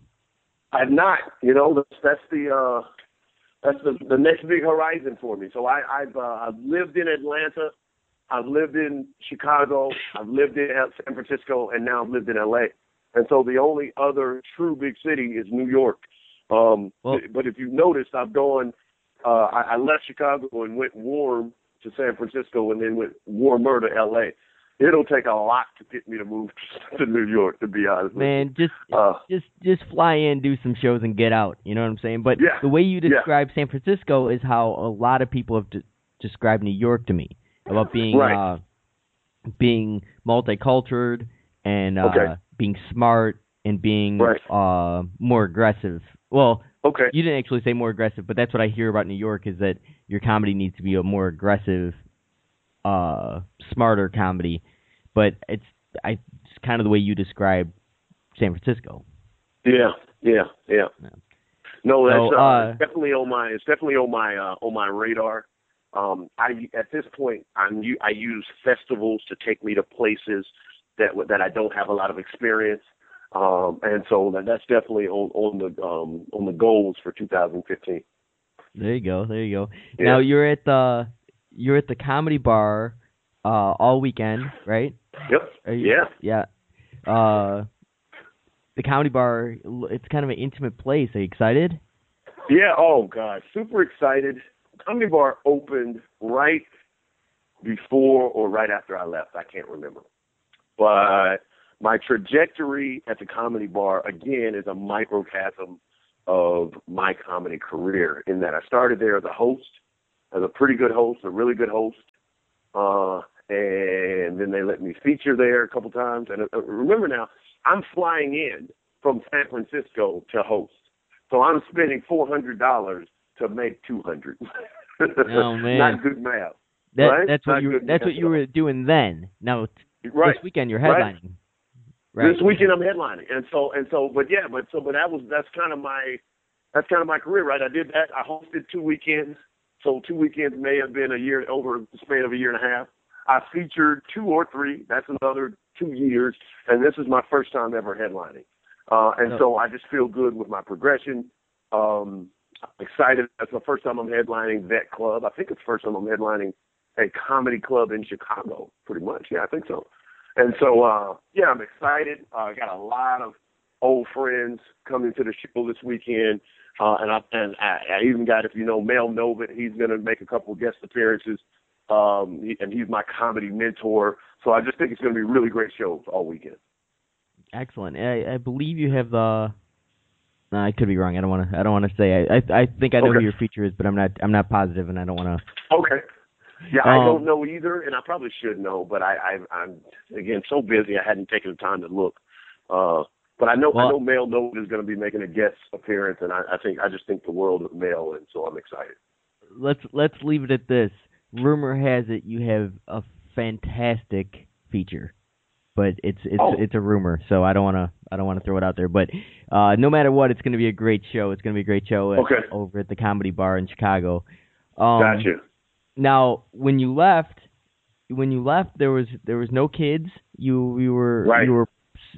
I've not. You know, that's, that's the uh, that's the, the next big horizon for me. So I, I've uh, I've lived in Atlanta, I've lived in Chicago, I've lived in San Francisco, and now I've lived in L A. And so the only other true big city is New York. Um, Well- but if you've noticed, I've gone. Uh, I, I left Chicago and went warm to San Francisco, and then went warmer to L A. It'll take a lot to get me to move to New York, to be honest. with you. Man, just Uh, just just fly in, do some shows, and get out. You know what I'm saying? But Yeah. the way you Yeah. describe San Francisco is how a lot of people have de- described New York to me, about being Right. uh, being multicultural and uh, Okay. being smart and being Right. uh, more aggressive. Well, Okay. you didn't actually say more aggressive, but that's what I hear about New York is that your comedy needs to be a more aggressive, uh, smarter comedy. But it's I it's kind of the way you describe San Francisco. Yeah, yeah, yeah. Yeah. No, that's So, uh, uh, it's definitely on my it's definitely on my uh, on my radar. Um, I at this point I'm u- I use festivals to take me to places that w- that I don't have a lot of experience, um, and so that, that's definitely on on the um, on the goals for two thousand fifteen. There you go. There you go. Yeah. Now you're at the you're at the Comedy Bar uh, all weekend, right? Yep. Are you- Yeah. Yeah. Uh, the Comedy Bar, it's kind of an intimate place. Are you excited? Yeah. Oh God, super excited. Comedy Bar opened right before or right after I left. I can't remember. But my trajectory at the Comedy Bar, again, is a microcosm of my comedy career in that I started there as a host, as a pretty good host, a really good host. Uh, and then they let me feature there a couple times. And uh, remember now, I'm flying in from San Francisco to host. So I'm spending four hundred dollars to make two hundred dollars. Oh, man. Not good math. That, right? That's what Not you good that's math what you were doing then. Now, right. this weekend you're Right. headlining. Right. This weekend I'm headlining, and so and so, but yeah, but so but that was that's kind of my that's kind of my career, right? I did that. I hosted two weekends, so two weekends may have been a year over the span of a year and a half. I featured two or three. That's another two years, and this is my first time ever headlining, uh, and Oh. so I just feel good with my progression. Um, I'm excited. That's the first time I'm headlining that club. I think it's the first time I'm headlining a comedy club in Chicago, pretty much. Yeah, I think so. And so, uh, yeah, I'm excited. Uh, I got a lot of old friends coming to the show this weekend. Uh, and I, and I, I even got, if you know, Mel Novit, he's going to make a couple of guest appearances. Um, he, and he's my comedy mentor. So I just think it's going to be really great shows all weekend. Excellent. I, I believe you have the. No, I could be wrong. I don't want to. I don't want to say. I, I I think I know Okay. who your feature is, but I'm not. I'm not positive, and I don't want to. Okay. Yeah, I Um, don't know either, and I probably should know, but I, I, I'm again so busy I hadn't taken the time to look. Uh, but I know Well- I know Mel Novit is going to be making a guest appearance, and I, I think I just think the world of Mel, and so I'm excited. Let's let's leave it at this. Rumor has it you have a fantastic feature, but it's it's Oh. it's a rumor, so I don't want to I don't want to throw it out there. But uh, no matter what, it's going to be a great show. It's going to be a great show at, Okay. over at the Comedy Bar in Chicago. Um, Gotcha. Now, when you left, when you left, there was there was no kids. You you were Right. you were,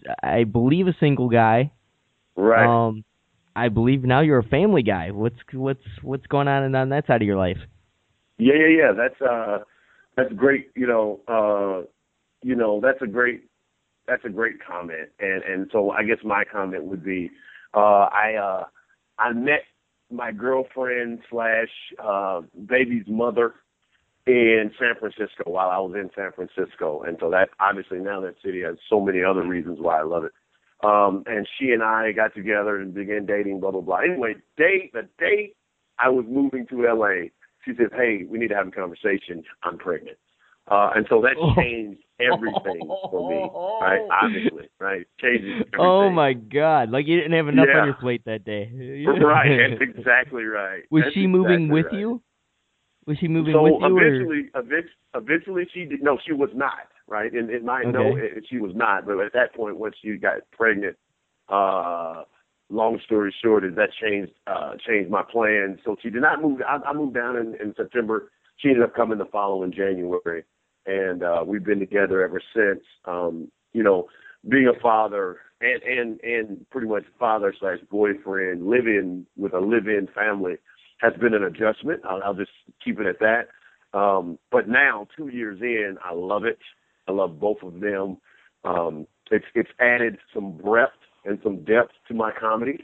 I believe, a single guy. Right. Um, I believe now you're a family guy. What's what's what's going on on that side of your life? Yeah, yeah, yeah. That's uh, that's great. You know, uh, you know, that's a great, that's a great comment. And and so I guess my comment would be, uh, I uh, I met my girlfriend slash uh, baby's mother in San Francisco while I was in San Francisco, and so that obviously now that city has so many other reasons why I love it. Um, and she and I got together and began dating. Blah blah blah. Anyway, day the day I was moving to L A. She said, "Hey, we need to have a conversation. I'm pregnant." Uh, and so that changed everything for me, right? Obviously, right? Changes everything. Oh, my God. Like, you didn't have enough Yeah. on your plate that day. Right, that's exactly right. Was That's she moving exactly with right. you? Was she moving So with you? or- eventually, eventually, eventually she did, no, she was not, right? In, in my, no, Okay. it, she was not. But at that point, once she got pregnant, uh, long story short is that changed, uh, changed my plans. So she did not move. I, I moved down in, in September. She ended up coming the following January. And uh, we've been together ever since. Um, you know, being a father and, and, and pretty much father slash boyfriend, living with a live-in family has been an adjustment. I'll, I'll just keep it at that. Um, but now, two years in, I love it. I love both of them. Um, it's it's added some breadth and some depth to my comedy,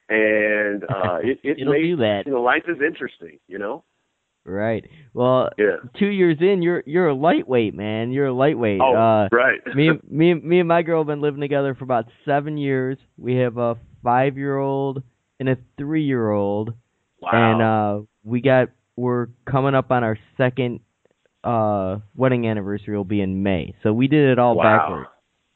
and uh, it, it It'll made, do that. You know, life is interesting. You know. Right. Well, Yeah. two years in, you're you're a lightweight, man. You're a lightweight. Oh, uh, right. me, me, me and my girl have been living together for about seven years. We have a five-year-old and a three-year-old, Wow. and uh, we got we're coming up on our second uh, wedding anniversary. Will be in May, so we did it all Wow. backwards.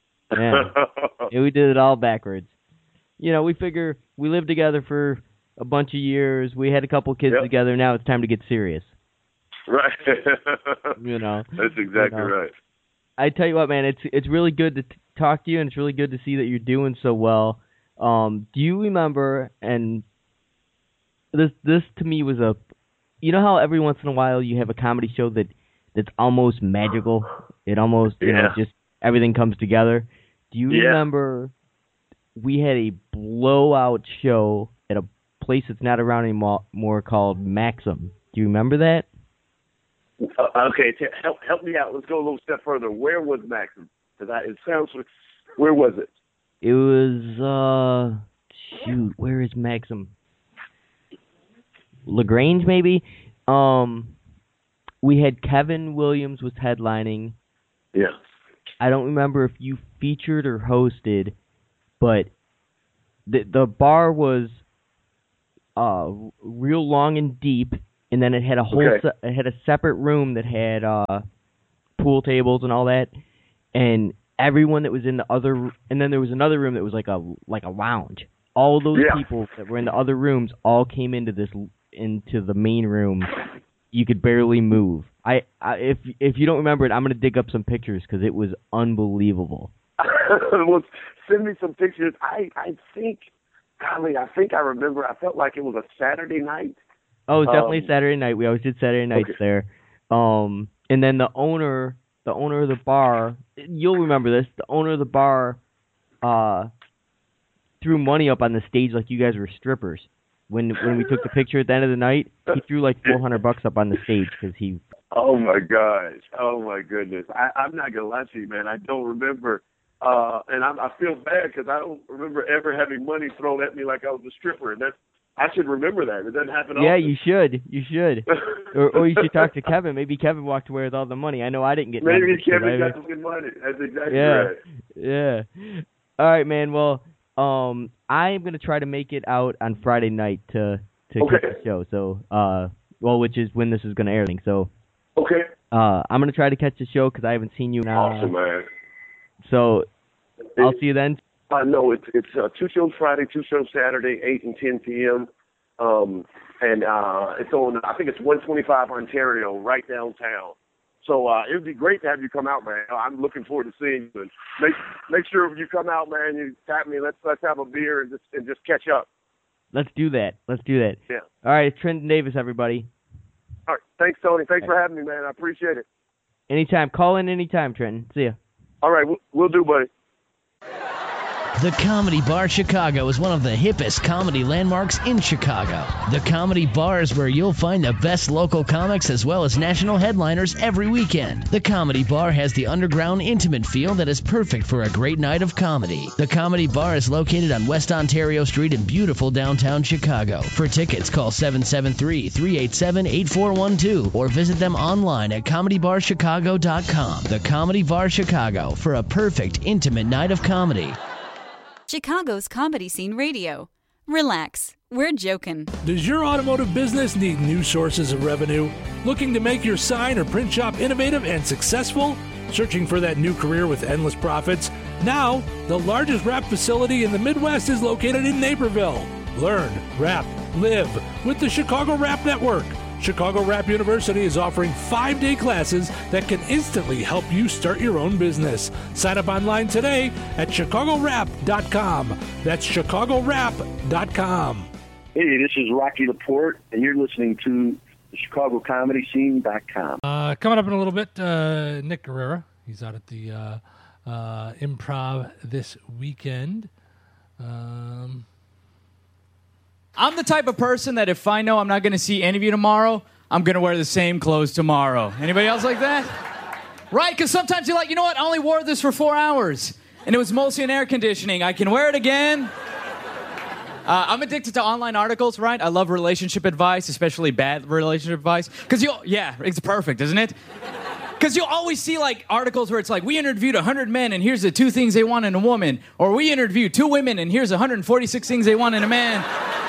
Yeah. Yeah, we did it all backwards. You know, we figure we lived together for a bunch of years. We had a couple kids Yep. together. Now it's time to get serious. Right. You know. That's exactly you know. right. I tell you what, man, it's it's really good to t- talk to you, and it's really good to see that you're doing so well. Um, do you remember? And this this to me was a, you know how every once in a while you have a comedy show that that's almost magical. It almost you know Yeah. just everything comes together. Do you Yeah. remember? We had a blowout show at a place that's not around anymore more called Maxim. Do you remember that? Uh, okay, t- help help me out. Let's go a little step further. Where was Maxim? Because it sounds. Where was it? It was uh shoot, where is Maxim? LaGrange maybe? Um we had Kevin Williams was headlining. Yeah. I don't remember if you featured or hosted, but the the bar was uh real long and deep, and then it had a whole Okay. se- it had a separate room that had uh pool tables and all that, and everyone that was in the other, and then there was another room that was like a like a lounge. All those Yeah. people that were in the other rooms all came into this into the main room. You could barely move. I, I if if you don't remember it, I'm gonna dig up some pictures because it was unbelievable. Well, send me some pictures. I, I think, golly, I think I remember. I felt like it was a Saturday night. Oh, it was definitely Um, Saturday night. We always did Saturday nights okay. there. Um, and then the owner, the owner of the bar, you'll remember this. The owner of the bar, uh, threw money up on the stage like you guys were strippers. When when we took the picture at the end of the night, he threw like four hundred bucks up on the stage because he. Oh my gosh! Oh my goodness! I, I'm not gonna lie to you, man. I don't remember, uh, and I, I feel bad because I don't remember ever having money thrown at me like I was a stripper, and that's I should remember that. It doesn't happen Yeah, often. you should. You should. or, or you should talk to Kevin. Maybe Kevin walked away with all the money. I know I didn't get Maybe nothing, 'cause Kevin I- got some good money. That's exactly Yeah. right. Yeah. All right, man. Well, um, I am gonna try to make it out on Friday night to to Okay. catch the show. So, uh, well, which is when this is gonna air. So, Okay. uh, I'm gonna try to catch the show because I haven't seen you now. Awesome, man. So, I'll see you then. Uh, no, it's it's uh, two shows Friday, two shows Saturday, eight and ten p.m. Um, and uh, it's on. I think it's one twenty-five Ontario, right downtown. So uh, it would be great to have you come out, man. I'm looking forward to seeing you. And make make sure when you come out, man, you tap me. Let's let's have a beer and just and just catch up. Let's do that. Let's do that. Yeah. All right, it's Trenton Davis, everybody. All right. Thanks, Tony. Thanks for having me, man. I appreciate it. Anytime. Call in anytime, Trenton. See ya. All right. We'll, we'll do, buddy. The Comedy Bar Chicago is one of the hippest comedy landmarks in Chicago. The Comedy Bar is where you'll find the best local comics as well as national headliners every weekend. The Comedy Bar has the underground, intimate feel that is perfect for a great night of comedy. The Comedy Bar is located on West Ontario Street in beautiful downtown Chicago. For tickets, call seven seven three, three eight seven, eight four one two or visit them online at comedy bar chicago dot com. The Comedy Bar Chicago, for a perfect, intimate night of comedy. Chicago's Comedy Scene Radio. Relax, we're joking. Does your automotive business need new sources of revenue? Looking to make your sign or print shop innovative and successful? Searching for that new career with endless profits? Now, the largest wrap facility in the Midwest is located in Naperville. Learn, wrap, live with the Chicago Wrap Network. Chicago Wrap University is offering five-day classes that can instantly help you start your own business. Sign up online today at chicago wrap dot com. That's chicago wrap dot com. Hey, this is Rocky Laporte, and you're listening to the Chicago Comedy Scene dot com. Uh, coming up in a little bit, uh, Nick Guerrera. He's out at the uh, uh, Improv this weekend. Um... I'm the type of person that if I know I'm not going to see any of you tomorrow, I'm going to wear the same clothes tomorrow. Anybody else like that? Right? Because sometimes you're like, you know what? I only wore this for four hours. And it was mostly in air conditioning. I can wear it again. Uh, I'm addicted to online articles, right? I love relationship advice, especially bad relationship advice. Because you, yeah, it's perfect, isn't it? Because you always see like articles where it's like, we interviewed one hundred men and here's the two things they want in a woman. Or we interviewed two women and here's one hundred forty-six things they want in a man.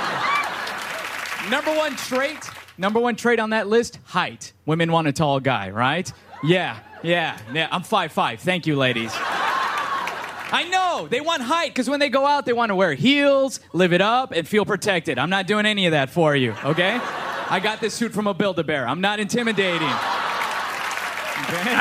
Number one trait, number one trait on that list, height. Women want a tall guy, right? Yeah, yeah, yeah. I'm five five. Thank you, ladies. I know. They want height because when they go out, they want to wear heels, live it up, and feel protected. I'm not doing any of that for you, okay? I got this suit from a Build-A-Bear. I'm not intimidating. Okay?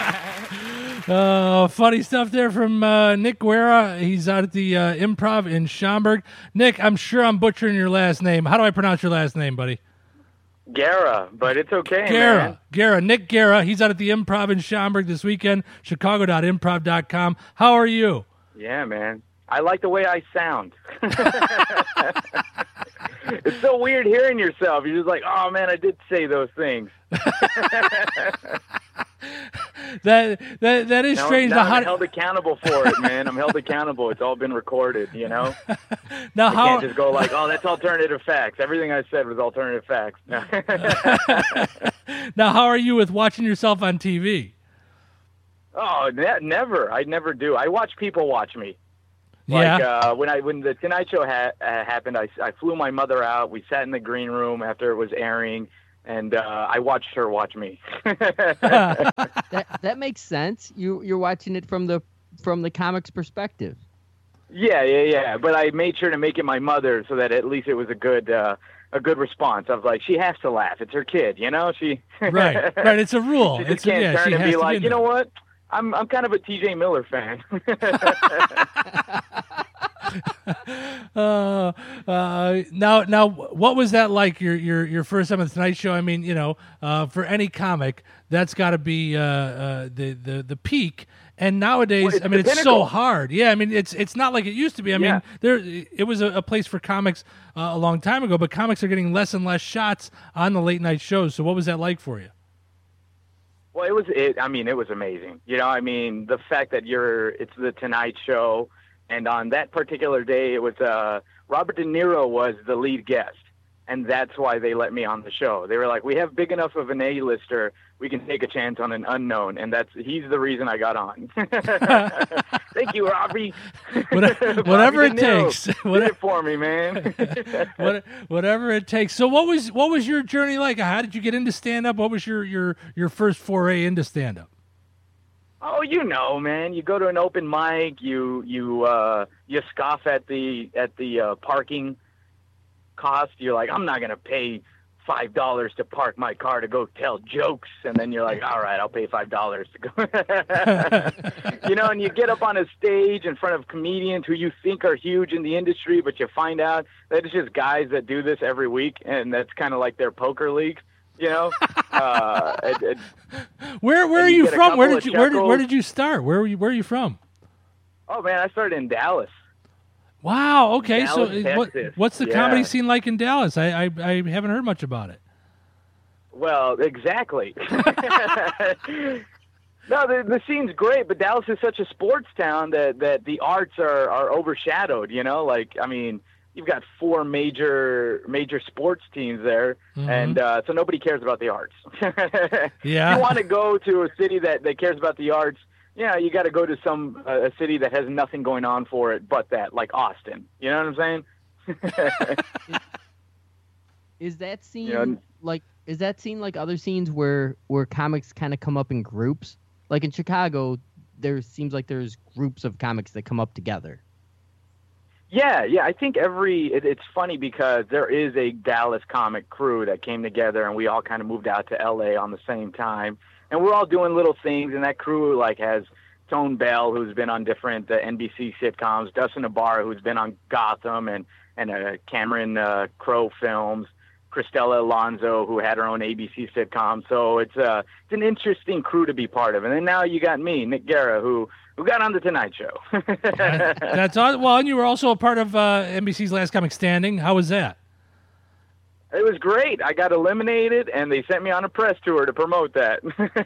Uh, funny stuff there from uh, Nick Guerra. He's out at the uh, Improv in Schaumburg. Nick, I'm sure I'm butchering your last name. How do I pronounce your last name, buddy? Guerra, but it's okay, Guerra. man. Guerra. Nick Guerra. He's out at the Improv in Schaumburg this weekend, chicago dot improv dot com. How are you? Yeah, man. I like the way I sound. It's so weird hearing yourself. You're just like, oh, man, I did say those things. that that that is now, strange. Now how I'm held accountable for it, man. I'm held accountable. It's all been recorded, you know? now I how can't just go like, oh, that's alternative facts. Everything I said was alternative facts. now how are you with watching yourself on T V? Oh, ne- never. I never do. I watch people watch me. Yeah. Like uh, when I when the Tonight Show ha- uh, happened, I, I flew my mother out. We sat in the green room after it was airing, and uh, I watched her watch me. that that makes sense. You you're watching it from the from the comics perspective. Yeah, yeah, yeah. But I made sure to make it my mother so that at least it was a good uh, a good response. I was like, she has to laugh. It's her kid, you know. She right, right. It's a rule. She just it's can't yeah, turn she and has be to like, in you know there. what? I'm I'm kind of a T J Miller fan. uh, uh, now, now, what was that like? Your your your first time on the Tonight Show? I mean, you know, uh, for any comic, that's got to be uh, uh, the the the peak. And nowadays, Well, it's I mean, the it's so pinnacle. hard. Yeah, I mean, it's it's not like it used to be. I Yeah. mean, there it was a, a place for comics uh, a long time ago, but comics are getting less and less shots on the late night shows. So, what was that like for you? Well, it was. It, I mean, it was amazing. You know, I mean, the fact that you're, it's the Tonight Show, and on that particular day, it was uh, Robert De Niro was the lead guest, and that's why they let me on the show. They were like, we have big enough of an A-lister, we can take a chance on an unknown, and that's he's the reason I got on. Thank you, Robbie. Whatever, whatever it Bobby De Niro takes. did Whatever, it for me, man. what, whatever it takes. So, what was what was your journey like? How did you get into stand up? What was your your your first foray into stand up? Oh, you know, man. You go to an open mic. You you uh, you scoff at the at the uh, parking cost. You're like, I'm not gonna pay five dollars to park my car to go tell jokes, and then you're like, all right, I'll pay five dollars to go. You know, and you get up on a stage in front of comedians who you think are huge in the industry, but you find out that it's just guys that do this every week, and that's kind of like their poker league. You know, uh, and, and, Where where are and you, get a from? Where couple did of you where did, where chuckles. did you start? Where were you where are you from? Oh man, I started in Dallas. Wow. Okay. Dallas, so, uh, what, Texas. what's the Yeah. comedy scene like in Dallas? I, I I haven't heard much about it. Well, exactly. No, the, the scene's great, but Dallas is such a sports town that, that the arts are, are overshadowed, you know? Like, I mean, you've got four major major sports teams there, Mhm. and uh, so nobody cares about the arts. Yeah. You want to go to a city that, that cares about the arts, yeah, you got to go to some uh, a city that has nothing going on for it but that, like Austin. You know what I'm saying? Is that scene Yeah. like is that scene like other scenes where where comics kind of come up in groups? Like in Chicago, there seems like there's groups of comics that come up together. Yeah, yeah. I think every it, it's funny because there is a Dallas comic crew that came together, and we all kind of moved out to L A on the same time, and we're all doing little things. And that crew like has Tone Bell, who's been on different uh, N B C sitcoms, Dustin Ibarra, who's been on Gotham and and uh, Cameron uh, Crowe films, Cristela Alonso, who had her own A B C sitcom. So it's uh it's an interesting crew to be part of. And then now you got me, Nick Guerra, who who got on the Tonight Show. That- that's all. Well, and you were also a part of uh, N B C's Last Comic Standing. How was that? It was great. I got eliminated, and they sent me on a press tour to promote that.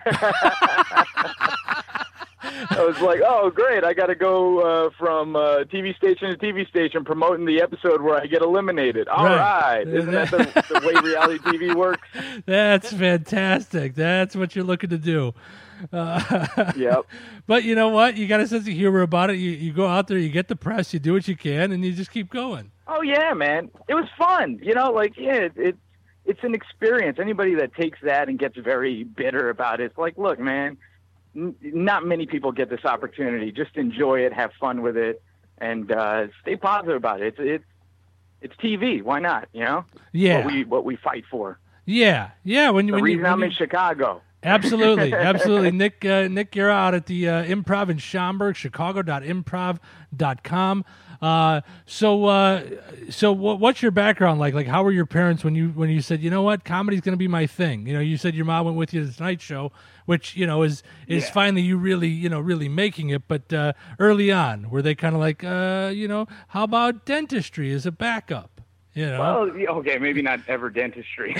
I was like, oh, great. I got to go uh, from uh, T V station to T V station promoting the episode where I get eliminated. All Right. right. Isn't that the, the way reality T V works? That's fantastic. That's what you're looking to do. Uh, Yep. But you know what? You got a sense of humor about it. You you go out there, you get the press, you do what you can, and you just keep going. Oh, yeah, man. It was fun. You know, like, yeah, it, it it's an experience. Anybody that takes that and gets very bitter about it, it's like, look, man, n- not many people get this opportunity. Just enjoy it, have fun with it, and uh, stay positive about it. It's it's it's T V. Why not? You know? Yeah. What we what we fight for. Yeah, yeah. When you The when you, reason when I'm you- in Chicago. Absolutely, absolutely. Nick, uh, Nick, you're out at the uh, Improv in Schaumburg, chicago dot improv dot com. Uh, so, uh, so what, what's your background like? Like, how were your parents when you when you said, you know what, comedy's going to be my thing? You know, you said your mom went with you to the Tonight Show, which you know is is Yeah. finally you really you know really making it. But uh, early on, were they kind of like, uh, you know, how about dentistry as a backup? You know. Well, yeah, okay, maybe not ever dentistry.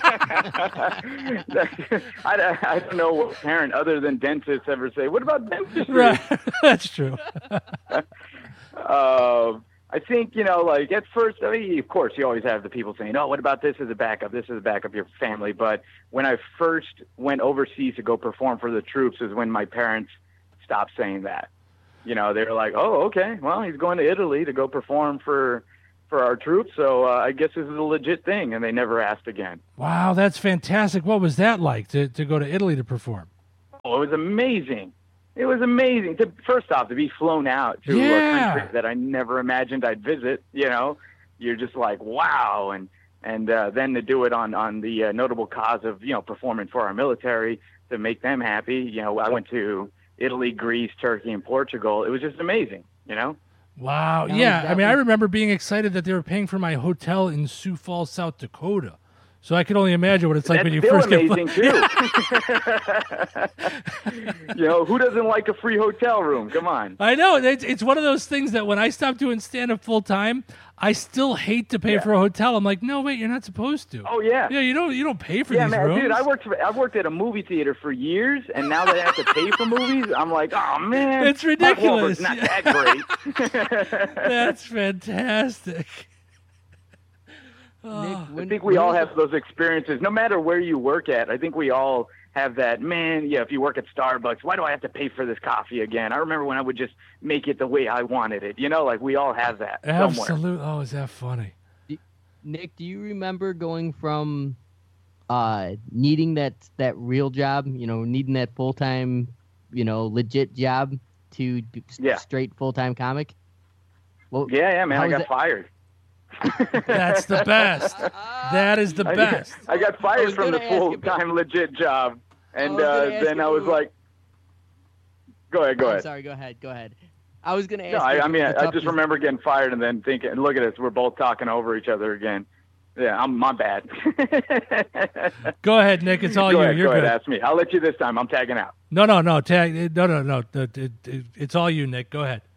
I, I don't know what parent other than dentists ever say, what about dentistry? Right, that's true. Um, I think, you know, like at first, I mean, of course, you always have the people saying, oh, what about this as a backup? This is a backup of your family. But when I first went overseas to go perform for the troops is when my parents stopped saying that. You know, they were like, oh, okay, well, he's going to Italy to go perform for for our troops, so uh, I guess this is a legit thing, and they never asked again. Wow, that's fantastic. What was that like to, to go to Italy to perform? Oh, it was amazing. It was amazing. To, first off, to be flown out to Yeah. a country that I never imagined I'd visit, you know, you're just like, wow. And and uh, then to do it on, on the uh, notable cause of, you know, performing for our military to make them happy. You know, I went to Italy, Greece, Turkey, and Portugal. It was just amazing, you know? Wow. Now, Yeah. that I mean, I was- remember being excited that they were paying for my hotel in Sioux Falls, South Dakota. So I could only imagine what it's like That's when you still first amazing, get. too. You know, who doesn't like a free hotel room? Come on. I know it's it's one of those things that when I stopped doing stand up full time, I still hate to pay Yeah. for a hotel. I'm like, no, wait, you're not supposed to. Oh yeah. Yeah, you don't you don't pay for yeah, these man, rooms. dude, I worked for, I've worked at a movie theater for years, and now that I have to pay for movies, I'm like, oh man, It's Mark ridiculous. Wahlberg's not that great. That's fantastic. I think we all have those experiences, no matter where you work at. I think we all have that. Man, yeah, if you work at Starbucks, why do I have to pay for this coffee again? I remember when I would just make it the way I wanted it. You know, like we all have that somewhere. Absolutely. Oh, is that funny? Nick, do you remember going from uh, needing that that real job, you know, needing that full time, you know, legit job to d- Yeah. straight full time comic? Well, Yeah, yeah, man, how I was got that- fired. That's the best. That is the I- best. I got I fired was from the gonna ask full time legit job, and was gonna uh, ask then you I was what- like, "Go ahead, go I'm ahead." sorry, go ahead, go ahead. I was gonna ask. No, you I, I mean, the I, I just toughest- remember getting fired and then thinking, look at us, we're both talking over each other again. Yeah, I'm my bad. Go ahead, Nick. It's all go you. ahead, You're go good. ahead, ask me. I'll let you this time. I'm tagging out. No, no, no. Tag. No, no, no. It- it- it- It's all you, Nick. Go ahead.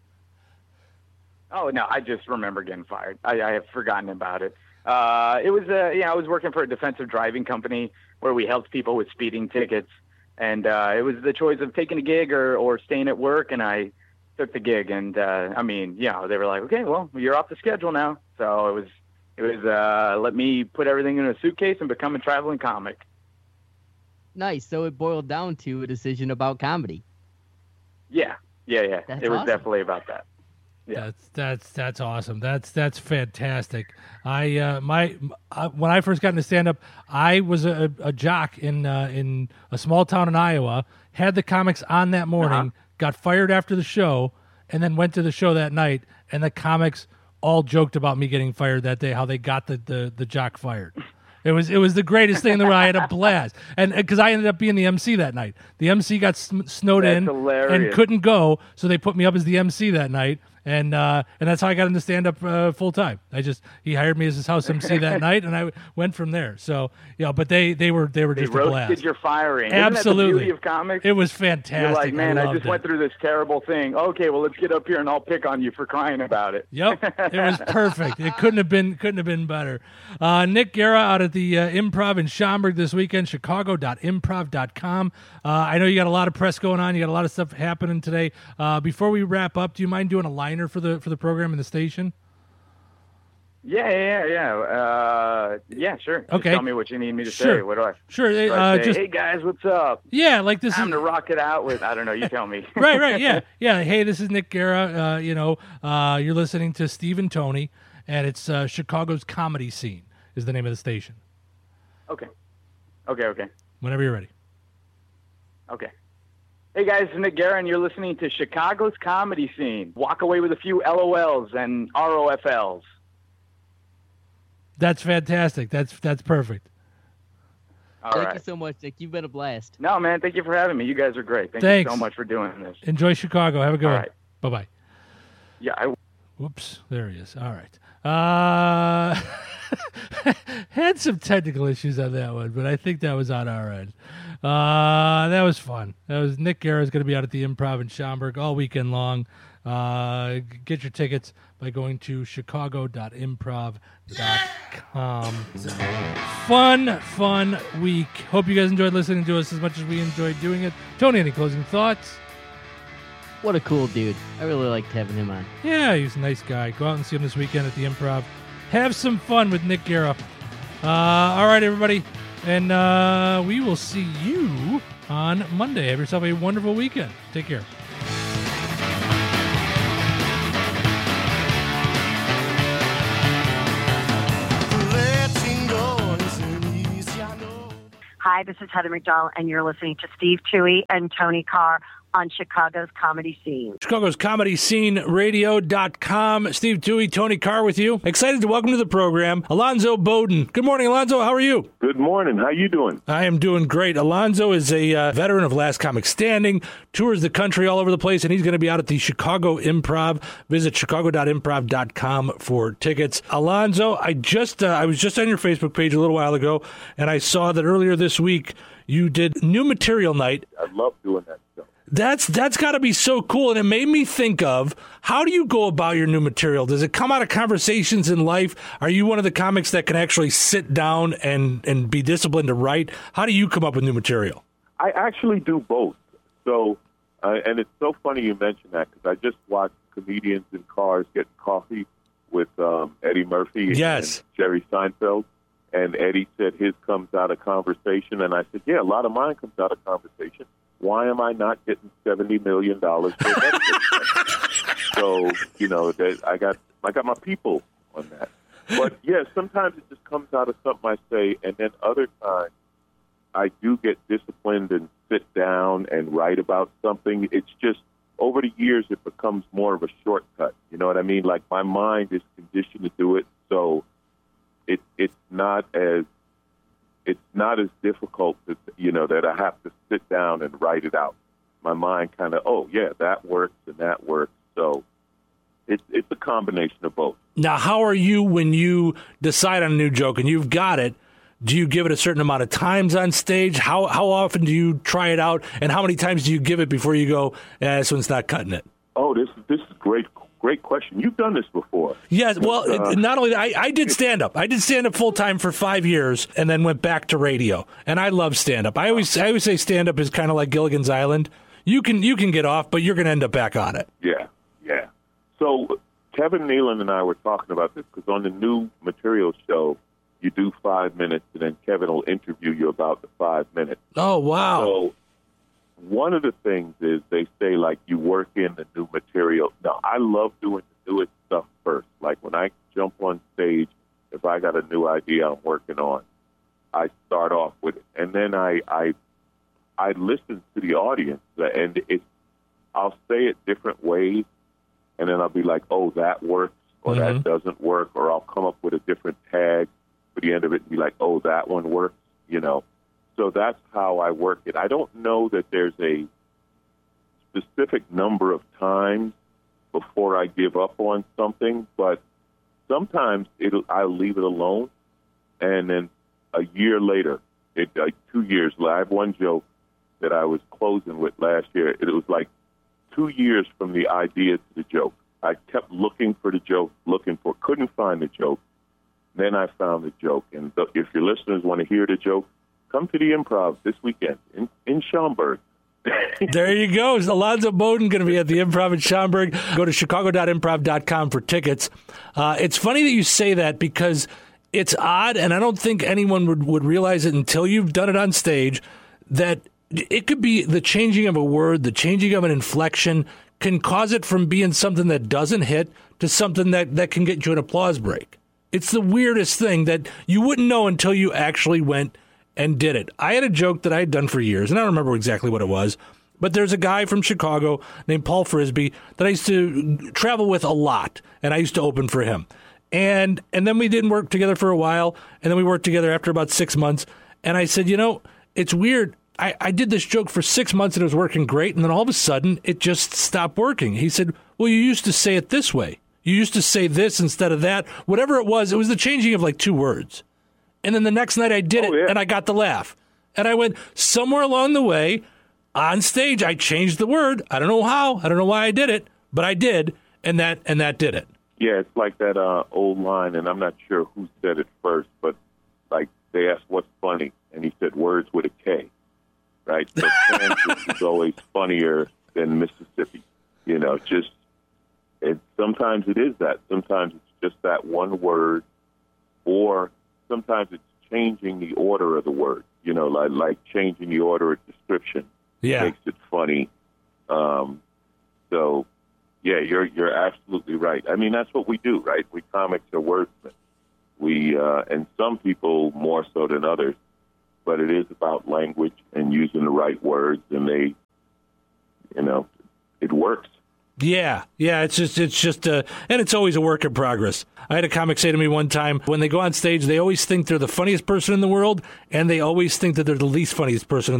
Oh no, I just remember getting fired. I, I have forgotten about it. Uh, it was, uh, yeah, I was working for a defensive driving company where we helped people with speeding tickets, and uh, it was the choice of taking a gig or, or staying at work, and I took the gig. And uh, I mean, you know, they were like, okay, well, you're off the schedule now. So it was, it was, uh, let me put everything in a suitcase and become a traveling comic. Nice. So it boiled down to a decision about comedy. Yeah, yeah, yeah. That's it was awesome. definitely about that. Yeah. That's that's that's awesome. That's that's fantastic. I uh, my uh, when I first got into stand up, I was a, a jock in uh, in a small town in Iowa. Had the comics on that morning. Uh-huh. Got fired after the show, and then went to the show that night. And the comics all joked about me getting fired that day. How they got the the, the jock fired. It was it was the greatest thing in the world. I had a blast, and because I ended up being the M C that night. The M C got sm- snowed That's in hilarious. and couldn't go, so they put me up as the M C that night, and uh, and that's how I got into stand up uh, full time. I just he hired me as his house M C that night, and I went from there. So yeah, but they they were they were They just a roasted blast. your firing. Isn't that the Absolutely, beauty of comics? it was fantastic. You're like, man, I, loved just it. went through this terrible thing. Okay, well, let's get up here and I'll pick on you for crying about it. Yep, it was perfect. It couldn't have been couldn't have been better. Uh, Nick Guerra out at the uh, Improv in Schaumburg this weekend. Chicago dot improv dot com. Uh, I know you got a lot of press going on. You got a lot of stuff happening today. Uh, before we wrap up, do you mind doing a liner for the for the program in the station? Yeah, yeah, yeah. Uh, yeah, sure. Just Okay. tell me what you need me to say. Sure. What do I? Sure. do I Uh, say, just hey guys, what's up? yeah, like this Time is to rock it out with. I don't know. You tell me. right, right, yeah, yeah. Hey, this is Nick Guerra. Uh, you know, uh, you're listening to Steve and Tony, and it's uh, Chicago's Comedy Scene is the name of the station. Okay. Okay. Okay. Whenever you're ready. Okay. Hey guys, it's Nick Guerra, and you're listening to Chicago's Comedy Scene. Walk away with a few L O Ls and R O F Ls. That's fantastic. That's that's perfect. All Thank right. you so much, Nick. You've been a blast. No, man, thank you for having me. You guys are great. Thank Thanks. you so much for doing this. Enjoy Chicago. Have a good All one. right. Bye bye. Yeah, I Whoops, there he is. All right. Uh, had some technical issues on that one, but I think that was on our end. Uh, that was fun. That was Nick Guerra is going to be out at the Improv in Schaumburg all weekend long. Uh, get your tickets by going to chicago dot improv dot com. Fun, fun week. Hope you guys enjoyed listening to us as much as we enjoyed doing it. Tony, any closing thoughts? What a cool dude. I really liked having him on. Yeah, he's a nice guy. Go out and see him this weekend at the Improv. Have some fun with Nick Guerra. Uh, all right, everybody. And uh, we will see you on Monday. Have yourself a wonderful weekend. Take care. Hi, this is Heather McDowell, and you're listening to Steve Toohey and Tony Carr on Chicago's Comedy Scene. Chicago's Comedy Scene Radio dot com. Steve Toohey, Tony Carr with you. Excited to welcome to the program Alonzo Bowden. Good morning, Alonzo. How are you? Good morning. How you doing? I am doing great. Alonzo is a uh, veteran of Last Comic Standing, tours the country all over the place, and he's going to be out at the Chicago Improv. Visit Chicago dot improv dot com for tickets. Alonzo, I just uh, I was just on your Facebook page a little while ago, and I saw that earlier this week you did New Material Night. I love doing that stuff. That's that's got to be so cool, and it made me think of, how do you go about your new material? Does it come out of conversations in life? Are you one of the comics that can actually sit down and, and be disciplined to write? How do you come up with new material? I actually do both. So, uh, and it's so funny you mentioned that, because I just watched comedians in cars getting coffee with um, Eddie Murphy yes. and Jerry Seinfeld, and Eddie said his comes out of conversation, and I said, yeah, a lot of mine comes out of conversation. Why am I not getting seventy million dollars for that? So, you know, that I got I got my people on that. But, yeah, sometimes it just comes out of something I say, and then other times I do get disciplined and sit down and write about something. It's just, over the years, it becomes more of a shortcut. You know what I mean? Like, my mind is conditioned to do it, so it, it's not as it's not as difficult, to, you know, that I have to sit down and write it out. My mind kind of, oh, yeah, that works and that works. So it's it's a combination of both. Now, how are you when you decide on a new joke and you've got it? Do you give it a certain amount of times on stage? How how often do you try it out? And how many times do you give it before you go, eh, this one's not cutting it? Oh, this, this is great. Great question. You've done this before. Yes. Well, uh, not only that, I, I did stand-up. I did stand-up full-time for five years and then went back to radio. And I love stand-up. I always I always say stand-up is kind of like Gilligan's Island. You can you can get off, but you're going to end up back on it. Yeah, yeah. So Kevin Nealon and I were talking about this, because on the new material show, you do five minutes, and then Kevin will interview you about the five minutes. Oh, wow. So one of the things is they say, like, you work in the new material. Now, I love doing the newest stuff first. Like, when I jump on stage, if I got a new idea I'm working on, I start off with it. And then I I, I listen to the audience, and it, I'll say it different ways, and then I'll be like, oh, that works, or mm-hmm. that doesn't work, or I'll come up with a different tag for the end of it and be like, oh, that one works, you know. So that's how I work it. I don't know that there's a specific number of times before I give up on something, but sometimes it'll, I'll leave it alone, and then a year later, it, like two years later, I have one joke that I was closing with last year. It was like two years from the idea to the joke. I kept looking for the joke, looking for, couldn't find the joke. Then I found the joke, and th- if your listeners want to hear the joke, come to the Improv this weekend in, in Schaumburg. There you go. Alonzo Bowden going to be at the Improv in Schaumburg. Go to Chicago dot improv dot com for tickets. Uh, it's funny that you say that, because it's odd, and I don't think anyone would, would realize it until you've done it on stage, that it could be the changing of a word, the changing of an inflection can cause it from being something that doesn't hit to something that, that can get you an applause break. It's the weirdest thing that you wouldn't know until you actually went and did it. I had a joke that I had done for years, and I don't remember exactly what it was, but there's a guy from Chicago named Paul Frisbee that I used to travel with a lot, and I used to open for him. And and then we didn't work together for a while, and then we worked together after about six months, and I said, you know, it's weird. I, I did this joke for six months, and it was working great, and then all of a sudden, it just stopped working. He said, well, you used to say it this way. You used to say this instead of that. Whatever it was, it was the changing of like two words. And then the next night I did oh, it, yeah. and I got the laugh. And I went, somewhere along the way, on stage, I changed the word. I don't know how. I don't know why I did it, but I did, and that and that did it. Yeah, it's like that uh, old line, and I'm not sure who said it first, but like they asked what's funny, and he said words with a K, right? So Kansas is always funnier than Mississippi. You know, just and sometimes it is that. Sometimes it's just that one word, or sometimes it's changing the order of the word. you know, like like changing the order of description Yeah. makes it funny. Um, so, yeah, you're you're absolutely right. I mean, that's what we do, right? We comics are wordsmiths. We uh, and some people more so than others, but it is about language and using the right words, and they, you know, it works. Yeah, yeah, it's just, it's just, uh, and it's always a work in progress. I had a comic say to me one time, when they go on stage, they always think they're the funniest person in the world, and they always think that they're the least funniest person in